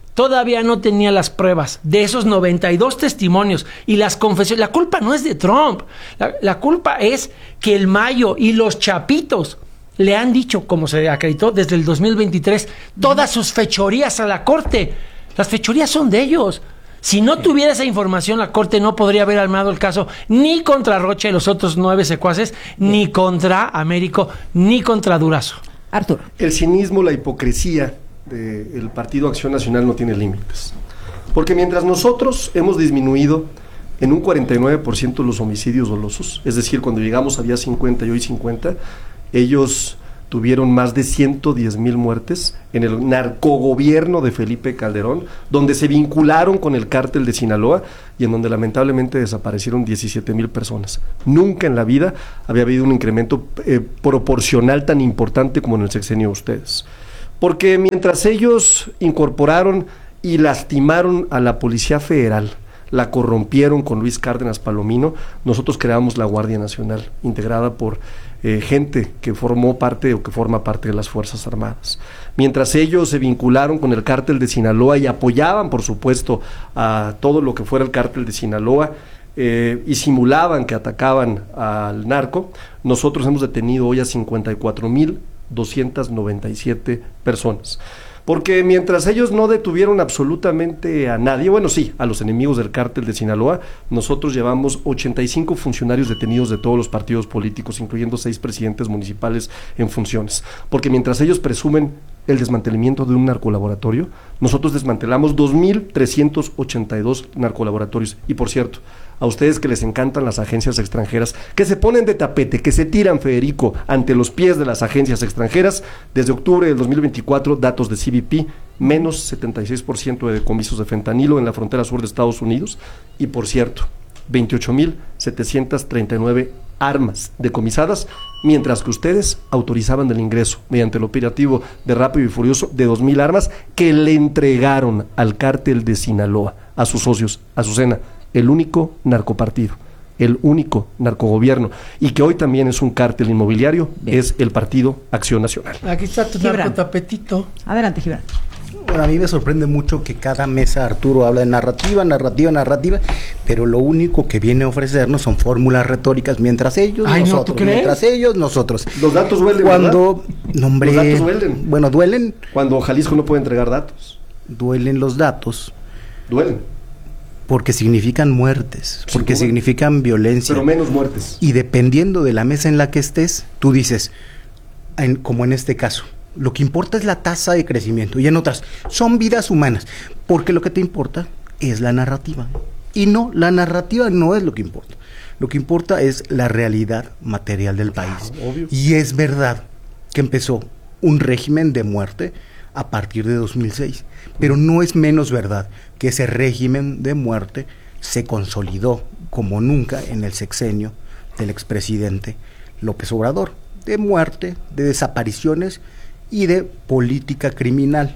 todavía no tenía las pruebas de esos noventa y dos testimonios y las confesiones. La culpa no es de Trump, la, la culpa es que el Mayo y los chapitos le han dicho, como se acreditó desde el dos mil veintitrés, todas sus fechorías a la Corte. Las fechorías son de ellos. Si no tuviera esa información, la Corte no podría haber armado el caso ni contra Rocha y los otros nueve secuaces, ni contra Américo, ni contra Durazo. Arturo. El cinismo, la hipocresía del Partido Acción Nacional no tiene límites. Porque mientras nosotros hemos disminuido en un cuarenta y nueve por ciento los homicidios dolosos, es decir, cuando llegamos había cincuenta y hoy cincuenta, ellos tuvieron más de ciento diez mil muertes en el narcogobierno de Felipe Calderón, donde se vincularon con el cártel de Sinaloa y en donde lamentablemente desaparecieron diecisiete mil personas. Nunca en la vida había habido un incremento eh, proporcional tan importante como en el sexenio de ustedes. Porque mientras ellos incorporaron y lastimaron a la Policía Federal, la corrompieron con Luis Cárdenas Palomino, nosotros creamos la Guardia Nacional, integrada por eh, gente que formó parte o que forma parte de las Fuerzas Armadas. Mientras ellos se vincularon con el cártel de Sinaloa y apoyaban, por supuesto, a todo lo que fuera el cártel de Sinaloa, eh, y simulaban que atacaban al narco, nosotros hemos detenido hoy a cincuenta y cuatro mil doscientas noventa y siete personas. Porque mientras ellos no detuvieron absolutamente a nadie, bueno, sí, a los enemigos del cártel de Sinaloa, nosotros llevamos ochenta y cinco funcionarios detenidos de todos los partidos políticos, incluyendo seis presidentes municipales en funciones. Porque mientras ellos presumen el desmantelamiento de un narcolaboratorio, nosotros desmantelamos dos mil trescientos ochenta y dos narcolaboratorios. Y por cierto, a ustedes que les encantan las agencias extranjeras, que se ponen de tapete, que se tiran, Federico, ante los pies de las agencias extranjeras, desde octubre del dos mil veinticuatro, datos de C B P, menos setenta y seis por ciento de decomisos de fentanilo en la frontera sur de Estados Unidos, y por cierto, veintiocho mil setecientas treinta y nueve armas decomisadas, mientras que ustedes autorizaban el ingreso, mediante el operativo de Rápido y Furioso, de dos mil armas que le entregaron al cártel de Sinaloa, a sus socios, a Azucena, el único narcopartido, el único narcogobierno, y que hoy también es un cártel inmobiliario. Bien. Es el Partido Acción Nacional. Aquí está tu narcotapetito. Adelante, Gibran. Bueno, a mí me sorprende mucho que cada mesa Arturo habla de narrativa, narrativa, narrativa, pero lo único que viene a ofrecernos son fórmulas retóricas, mientras ellos, Ay, nosotros, ¿no, tú crees? mientras ellos, nosotros. Los datos duelen, Cuando, nombre, Los datos duelen. Bueno, duelen. Cuando Jalisco no puede entregar datos. Duelen los datos. Duelen. Porque significan muertes, Sí, porque ¿cómo? significan violencia. Pero menos muertes. Y dependiendo de la mesa en la que estés, tú dices, en, como en este caso, lo que importa es la tasa de crecimiento, y en otras, son vidas humanas, porque lo que te importa es la narrativa. Y no, la narrativa no es lo que importa. Lo que importa es la realidad material del país. Claro, obvio. Y es verdad que empezó un régimen de muerte a partir de dos mil seis, pero no es menos verdad que ese régimen de muerte se consolidó como nunca en el sexenio del expresidente López Obrador, de muerte, de desapariciones y de política criminal.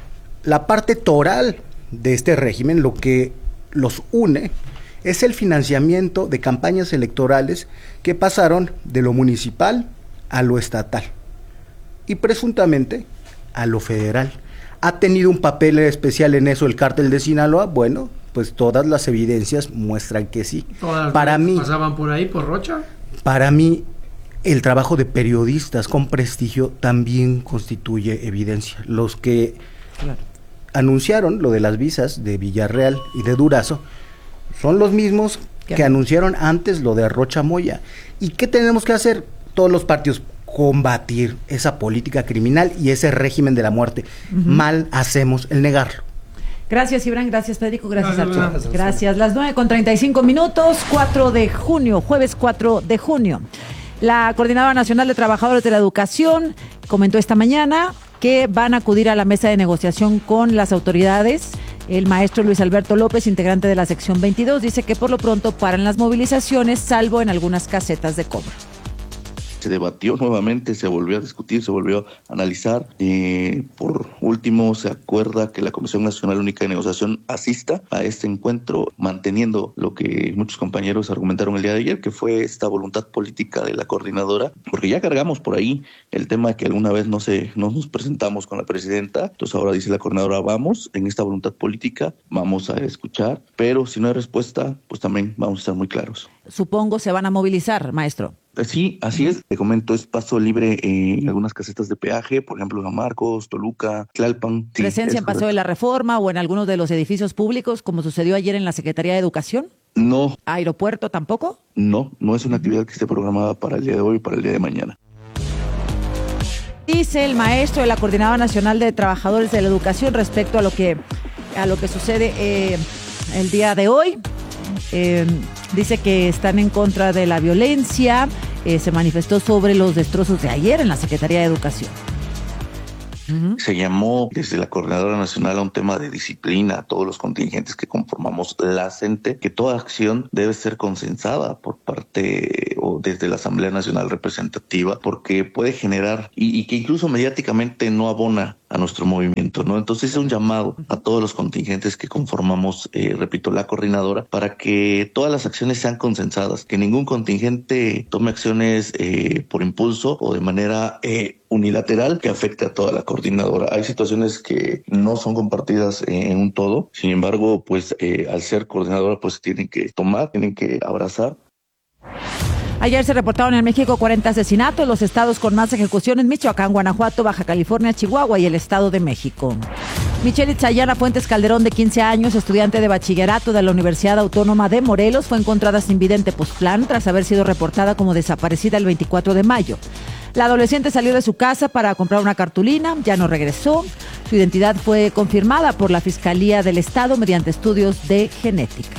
La parte toral de este régimen, lo que los une, es el financiamiento de campañas electorales que pasaron de lo municipal a lo estatal y presuntamente a lo federal. ¿Ha tenido un papel especial en eso el cártel de Sinaloa? Bueno, pues todas las evidencias muestran que sí. Todas para mí, pasaban por ahí, por Rocha. Para mí, el trabajo de periodistas con prestigio también constituye evidencia. Los que claro. anunciaron lo de las visas de Villarreal y de Durazo son los mismos que anunciaron antes lo de Rocha Moya. ¿Y qué tenemos que hacer todos los partidos? Combatir esa política criminal y ese régimen de la muerte. Uh-huh. Mal hacemos el negarlo. Gracias, Gibran, gracias, Federico, gracias, gracias Arturo. Gracias, gracias. Las nueve con treinta y cinco minutos, cuatro de junio, jueves cuatro de junio. La Coordinadora Nacional de Trabajadores de la Educación comentó esta mañana que van a acudir a la mesa de negociación con las autoridades. El maestro Luis Alberto López, integrante de la sección veintidós, dice que por lo pronto paran las movilizaciones, salvo en algunas casetas de cobro. se debatió nuevamente, se volvió a discutir, se volvió a analizar. Eh, por último, se acuerda que la Comisión Nacional Única de Negociación asista a este encuentro, manteniendo lo que muchos compañeros argumentaron el día de ayer, que fue esta voluntad política de la coordinadora, porque ya cargamos por ahí el tema de que alguna vez no, se, no nos presentamos con la presidenta, entonces ahora dice la coordinadora, vamos, en esta voluntad política, vamos a escuchar, pero si no hay respuesta, pues también vamos a estar muy claros. Supongo se van a movilizar, maestro. Sí, así es. Te comento, es paso libre en algunas casetas de peaje, por ejemplo, San Marcos, Toluca, Tlalpan. Sí, ¿Presencia en Paseo de la Reforma o en algunos de los edificios públicos, como sucedió ayer en la Secretaría de Educación? No. ¿Aeropuerto tampoco? No, no es una actividad que esté programada para el día de hoy y para el día de mañana. Dice el maestro de la Coordinadora Nacional de Trabajadores de la Educación respecto a lo que, a lo que sucede eh, el día de hoy. Eh, dice que están en contra de la violencia, eh, se manifestó sobre los destrozos de ayer en la Secretaría de Educación. Uh-huh. Se llamó desde la Coordinadora Nacional a un tema de disciplina a todos los contingentes que conformamos la CENTE, que toda acción debe ser consensada por parte o desde la Asamblea Nacional Representativa, porque puede generar y, y que incluso mediáticamente no abona a nuestro movimiento, ¿no? Entonces es un llamado a todos los contingentes que conformamos, eh, repito, la coordinadora, para que todas las acciones sean consensadas, que ningún contingente tome acciones eh, por impulso o de manera eh, unilateral que afecte a toda la coordinadora. Hay situaciones que no son compartidas eh, en un todo, sin embargo, pues eh, al ser coordinadora, pues tienen que tomar, tienen que abrazar. Ayer se reportaron en México cuarenta asesinatos, los estados con más ejecuciones: Michoacán, Guanajuato, Baja California, Chihuahua y el Estado de México. Michelle Itzayana Fuentes Calderón, de quince años, estudiante de bachillerato de la Universidad Autónoma de Morelos, fue encontrada sin vida en Tepoztlán tras haber sido reportada como desaparecida el veinticuatro de mayo. La adolescente salió de su casa para comprar una cartulina, ya no regresó. Su identidad fue confirmada por la Fiscalía del Estado mediante estudios de genética.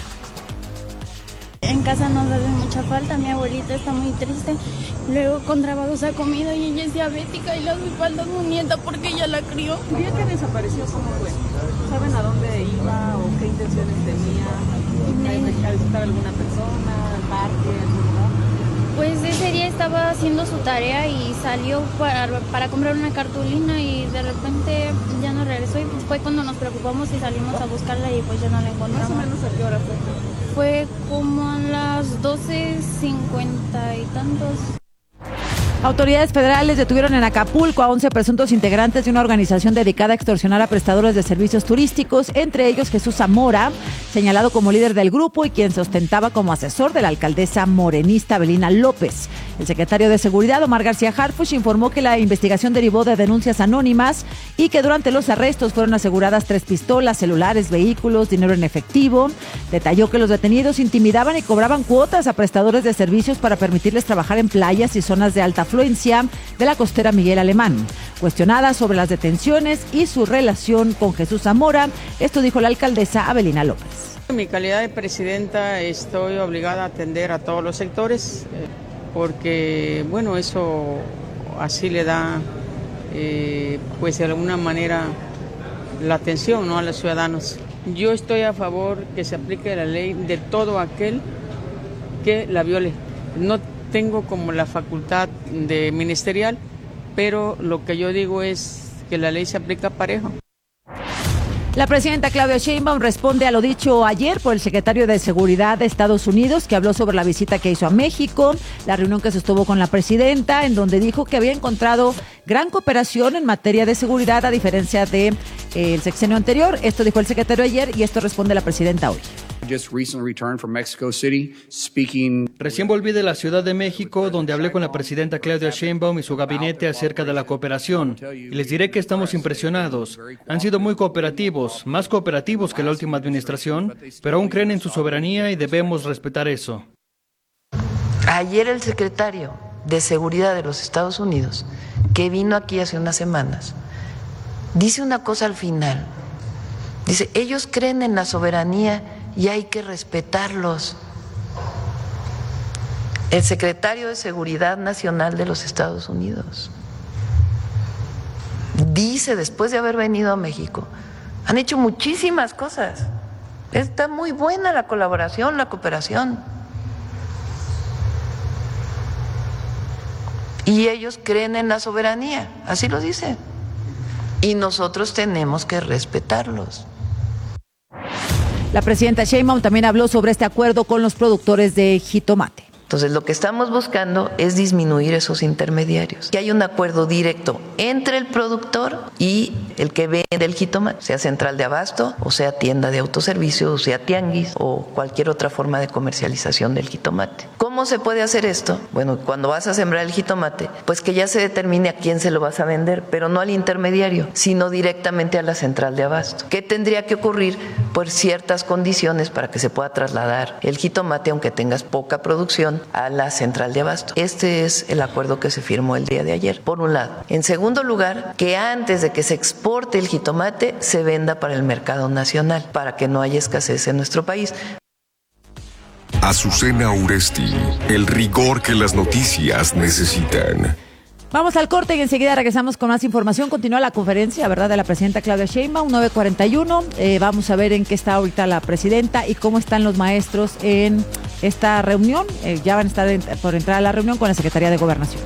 En casa nos hace mucha falta, mi abuelita está muy triste, luego con trabajos ha comido y ella es diabética y le hace falta a su nieta porque ella la crió. ¿El día que desapareció cómo fue? ¿Saben a dónde iba o qué intenciones tenía? ¿A visitar a alguna persona, al parque, algún lugar? Pues ese día estaba haciendo su tarea y salió para, para comprar una cartulina y de repente ya no regresó, y fue cuando nos preocupamos y salimos a buscarla y pues ya no la encontramos. ¿Más o menos a qué hora fue? Fue como a las doce cincuenta y tantos. Autoridades federales detuvieron en Acapulco a once presuntos integrantes de una organización dedicada a extorsionar a prestadores de servicios turísticos, entre ellos Jesús Zamora, señalado como líder del grupo y quien se ostentaba como asesor de la alcaldesa morenista Belina López. El secretario de Seguridad, Omar García Harfuch, informó que la investigación derivó de denuncias anónimas y que durante los arrestos fueron aseguradas tres pistolas, celulares, vehículos, dinero en efectivo. Detalló que los detenidos intimidaban y cobraban cuotas a prestadores de servicios para permitirles trabajar en playas y zonas de alta afluencia de la costera Miguel Alemán. Cuestionada sobre las detenciones y su relación con Jesús Zamora, esto dijo la alcaldesa Abelina López. En mi calidad de presidenta estoy obligada a atender a todos los sectores eh, porque, bueno, eso así le da, eh, pues de alguna manera, la atención, ¿no?, a los ciudadanos. Yo estoy a favor que se aplique la ley de todo aquel que la viole. No tengo como la facultad de ministerial, pero lo que yo digo es que la ley se aplica parejo. La presidenta Claudia Sheinbaum responde a lo dicho ayer por el secretario de Seguridad de Estados Unidos, que habló sobre la visita que hizo a México, la reunión que sostuvo con la presidenta, en donde dijo que había encontrado gran cooperación en materia de seguridad a diferencia del de, eh, sexenio anterior. Esto dijo el secretario ayer y esto responde la presidenta hoy. Recién volví de la Ciudad de México, donde hablé con la presidenta Claudia Sheinbaum y su gabinete acerca de la cooperación. Y les diré que estamos impresionados. Han sido muy cooperativos, más cooperativos que la última administración, pero aún creen en su soberanía y debemos respetar eso. Ayer el secretario de Seguridad de los Estados Unidos, que vino aquí hace unas semanas, dice una cosa al final. Dice, ellos creen en la soberanía y hay que respetarlos. El secretario de Seguridad Nacional de los Estados Unidos dice, después de haber venido a México, han hecho muchísimas cosas. Está muy buena la colaboración, la cooperación. Y ellos creen en la soberanía, así lo dicen. Y nosotros tenemos que respetarlos. La presidenta Sheinbaum también habló sobre este acuerdo con los productores de jitomate. Entonces, lo que estamos buscando es disminuir esos intermediarios. Que haya un acuerdo directo entre el productor y el que vende el jitomate, sea central de abasto, o sea tienda de autoservicio, o sea tianguis, o cualquier otra forma de comercialización del jitomate. ¿Cómo se puede hacer esto? Bueno, cuando vas a sembrar el jitomate, pues que ya se determine a quién se lo vas a vender, pero no al intermediario, sino directamente a la central de abasto. ¿Qué tendría que ocurrir? Por ciertas condiciones para que se pueda trasladar el jitomate, aunque tengas poca producción, a la central de abasto. Este es el acuerdo que se firmó el día de ayer, por un lado. En segundo lugar, que antes de que se exporte el jitomate, se venda para el mercado nacional, para que no haya escasez en nuestro país. Azucena Uresti, el rigor que las noticias necesitan. Vamos al corte y enseguida regresamos con más información. Continúa la conferencia, ¿verdad?, de la presidenta Claudia Sheinbaum, nueve cuarenta y uno. Eh, vamos a ver en qué está ahorita la presidenta y cómo están los maestros en esta reunión. Eh, ya van a estar en, por entrar a la reunión con la Secretaría de Gobernación.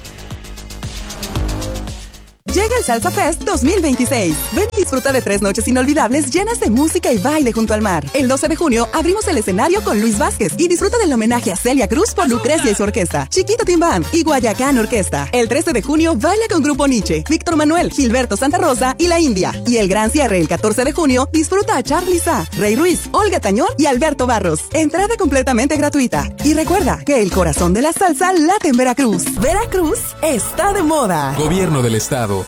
Llega el Salsa Fest dos mil veintiséis. Ven y disfruta de tres noches inolvidables llenas de música y baile junto al mar. El doce de junio abrimos el escenario con Luis Vázquez y disfruta del homenaje a Celia Cruz por Lucrecia y su orquesta, Chiquito Team Band y Guayacán Orquesta. El trece de junio baila con Grupo Nietzsche, Víctor Manuel, Gilberto Santa Rosa y La India. Y el gran cierre el catorce de junio disfruta a Charly Sa, Rey Ruiz, Olga Tañón y Alberto Barros. Entrada completamente gratuita. Y recuerda que el corazón de la salsa late en Veracruz. Veracruz está de moda. Gobierno del Estado.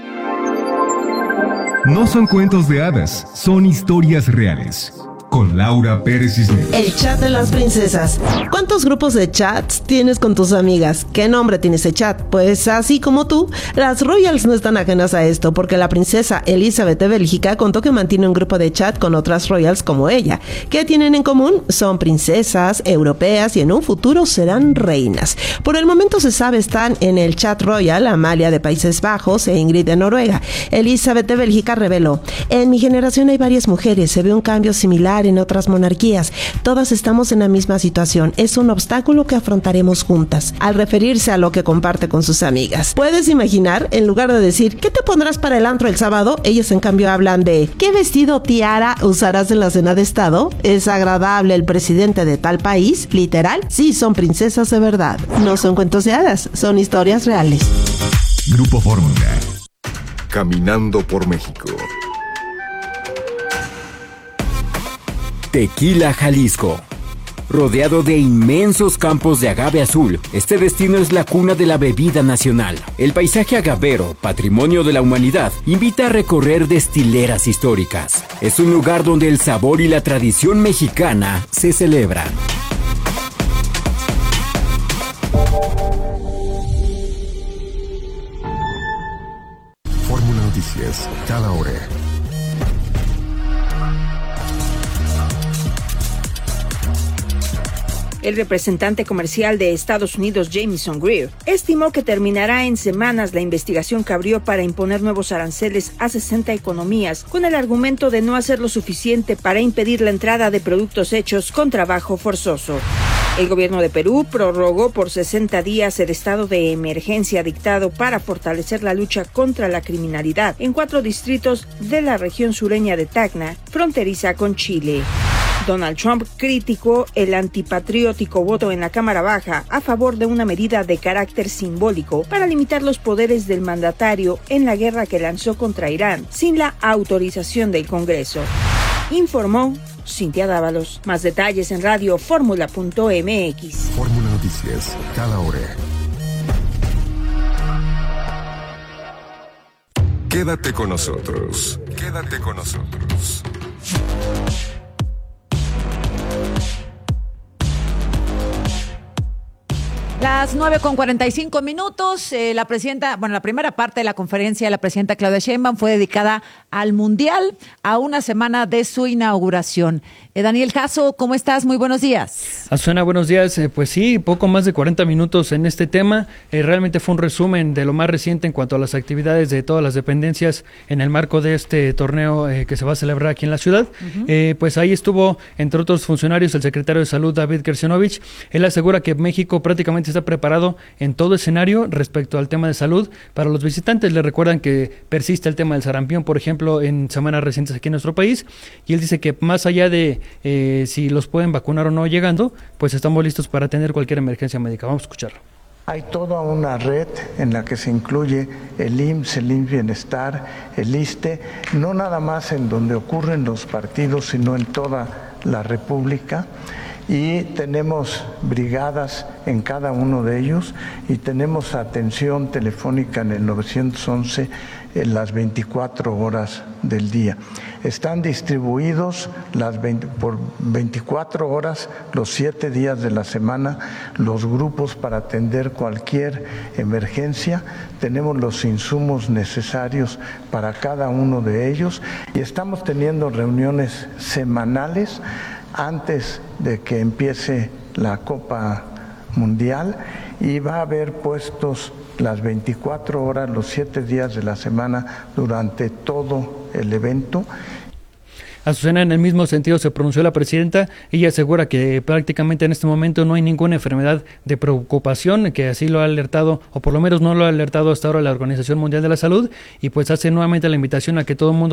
No son cuentos de hadas, son historias reales. Con Laura Pérez Cisneros. El chat de las princesas. ¿Cuántos grupos de chats tienes con tus amigas? ¿Qué nombre tiene ese chat? Pues así como tú, las Royals no están ajenas a esto, porque la princesa Elizabeth de Bélgica contó que mantiene un grupo de chat con otras Royals como ella. ¿Qué tienen en común? Son princesas europeas y en un futuro serán reinas. Por el momento se sabe están en el chat Royal Amalia de Países Bajos e Ingrid de Noruega. Elizabeth de Bélgica reveló: en mi generación hay varias mujeres, se ve un cambio similar en otras monarquías. Todas estamos en la misma situación. Es un obstáculo que afrontaremos juntas. Al referirse a lo que comparte con sus amigas. ¿Puedes imaginar? En lugar de decir ¿qué te pondrás para el antro el sábado? Ellos en cambio hablan de ¿qué vestido o tiara usarás en la cena de estado? ¿Es agradable el presidente de tal país? ¿Literal? Sí, son princesas de verdad. No son cuentos de hadas, son historias reales. Grupo Fórmula. Caminando por México. Tequila, Jalisco. Rodeado de inmensos campos de agave azul, este destino es la cuna de la bebida nacional. El paisaje agavero, patrimonio de la humanidad, invita a recorrer destileras históricas. Es un lugar donde el sabor y la tradición mexicana se celebran. Fórmula Noticias, cada hora. El representante comercial de Estados Unidos, Jamieson Greer, estimó que terminará en semanas la investigación que abrió para imponer nuevos aranceles a sesenta economías, con el argumento de no hacer lo suficiente para impedir la entrada de productos hechos con trabajo forzoso. El gobierno de Perú prorrogó por sesenta días el estado de emergencia dictado para fortalecer la lucha contra la criminalidad en cuatro distritos de la región sureña de Tacna, fronteriza con Chile. Donald Trump criticó el antipatriótico voto en la Cámara Baja a favor de una medida de carácter simbólico para limitar los poderes del mandatario en la guerra que lanzó contra Irán sin la autorización del Congreso. Informó Cintia Dávalos. Más detalles en radio fórmula punto m x. Fórmula Noticias, cada hora. Quédate con nosotros. Quédate con nosotros. Las nueve con cuarenta y cinco minutos, eh, la presidenta, bueno, la primera parte de la conferencia de la presidenta Claudia Sheinbaum fue dedicada al Mundial, a una semana de su inauguración. Eh, Daniel Jasso, ¿cómo estás? Muy buenos días. Azucena, buenos días. Eh, pues sí, poco más de cuarenta minutos en este tema. Eh, realmente fue un resumen de lo más reciente en cuanto a las actividades de todas las dependencias en el marco de este torneo eh, que se va a celebrar aquí en la ciudad. Uh-huh. Eh, pues ahí estuvo, entre otros funcionarios, el secretario de Salud, David Gersionovich. Él asegura que México prácticamente presidente está preparado en todo escenario respecto al tema de salud. Para los visitantes le recuerdan que persiste el tema del sarampión, por ejemplo, en semanas recientes aquí en nuestro país, y él dice que más allá de eh, si los pueden vacunar o no llegando, pues estamos listos para atender cualquier emergencia médica. Vamos a escucharlo. Hay toda una red en la que se incluye el I M S S, el I M S S Bienestar, el ISSSTE, no nada más en donde ocurren los partidos, sino en toda la República. Y tenemos brigadas en cada uno de ellos y tenemos atención telefónica en el nueve once en las veinticuatro horas del día. Están distribuidos las veinte, por veinticuatro horas, los siete días de la semana, los grupos para atender cualquier emergencia. Tenemos los insumos necesarios para cada uno de ellos y estamos teniendo reuniones semanales antes de que empiece la Copa Mundial, y va a haber puestos las veinticuatro horas, los siete días de la semana durante todo el evento. Azucena, en el mismo sentido se pronunció la presidenta. Ella asegura que prácticamente en este momento no hay ninguna enfermedad de preocupación, que así lo ha alertado, o por lo menos no lo ha alertado hasta ahora la Organización Mundial de la Salud, y pues hace nuevamente la invitación a que todo el mundo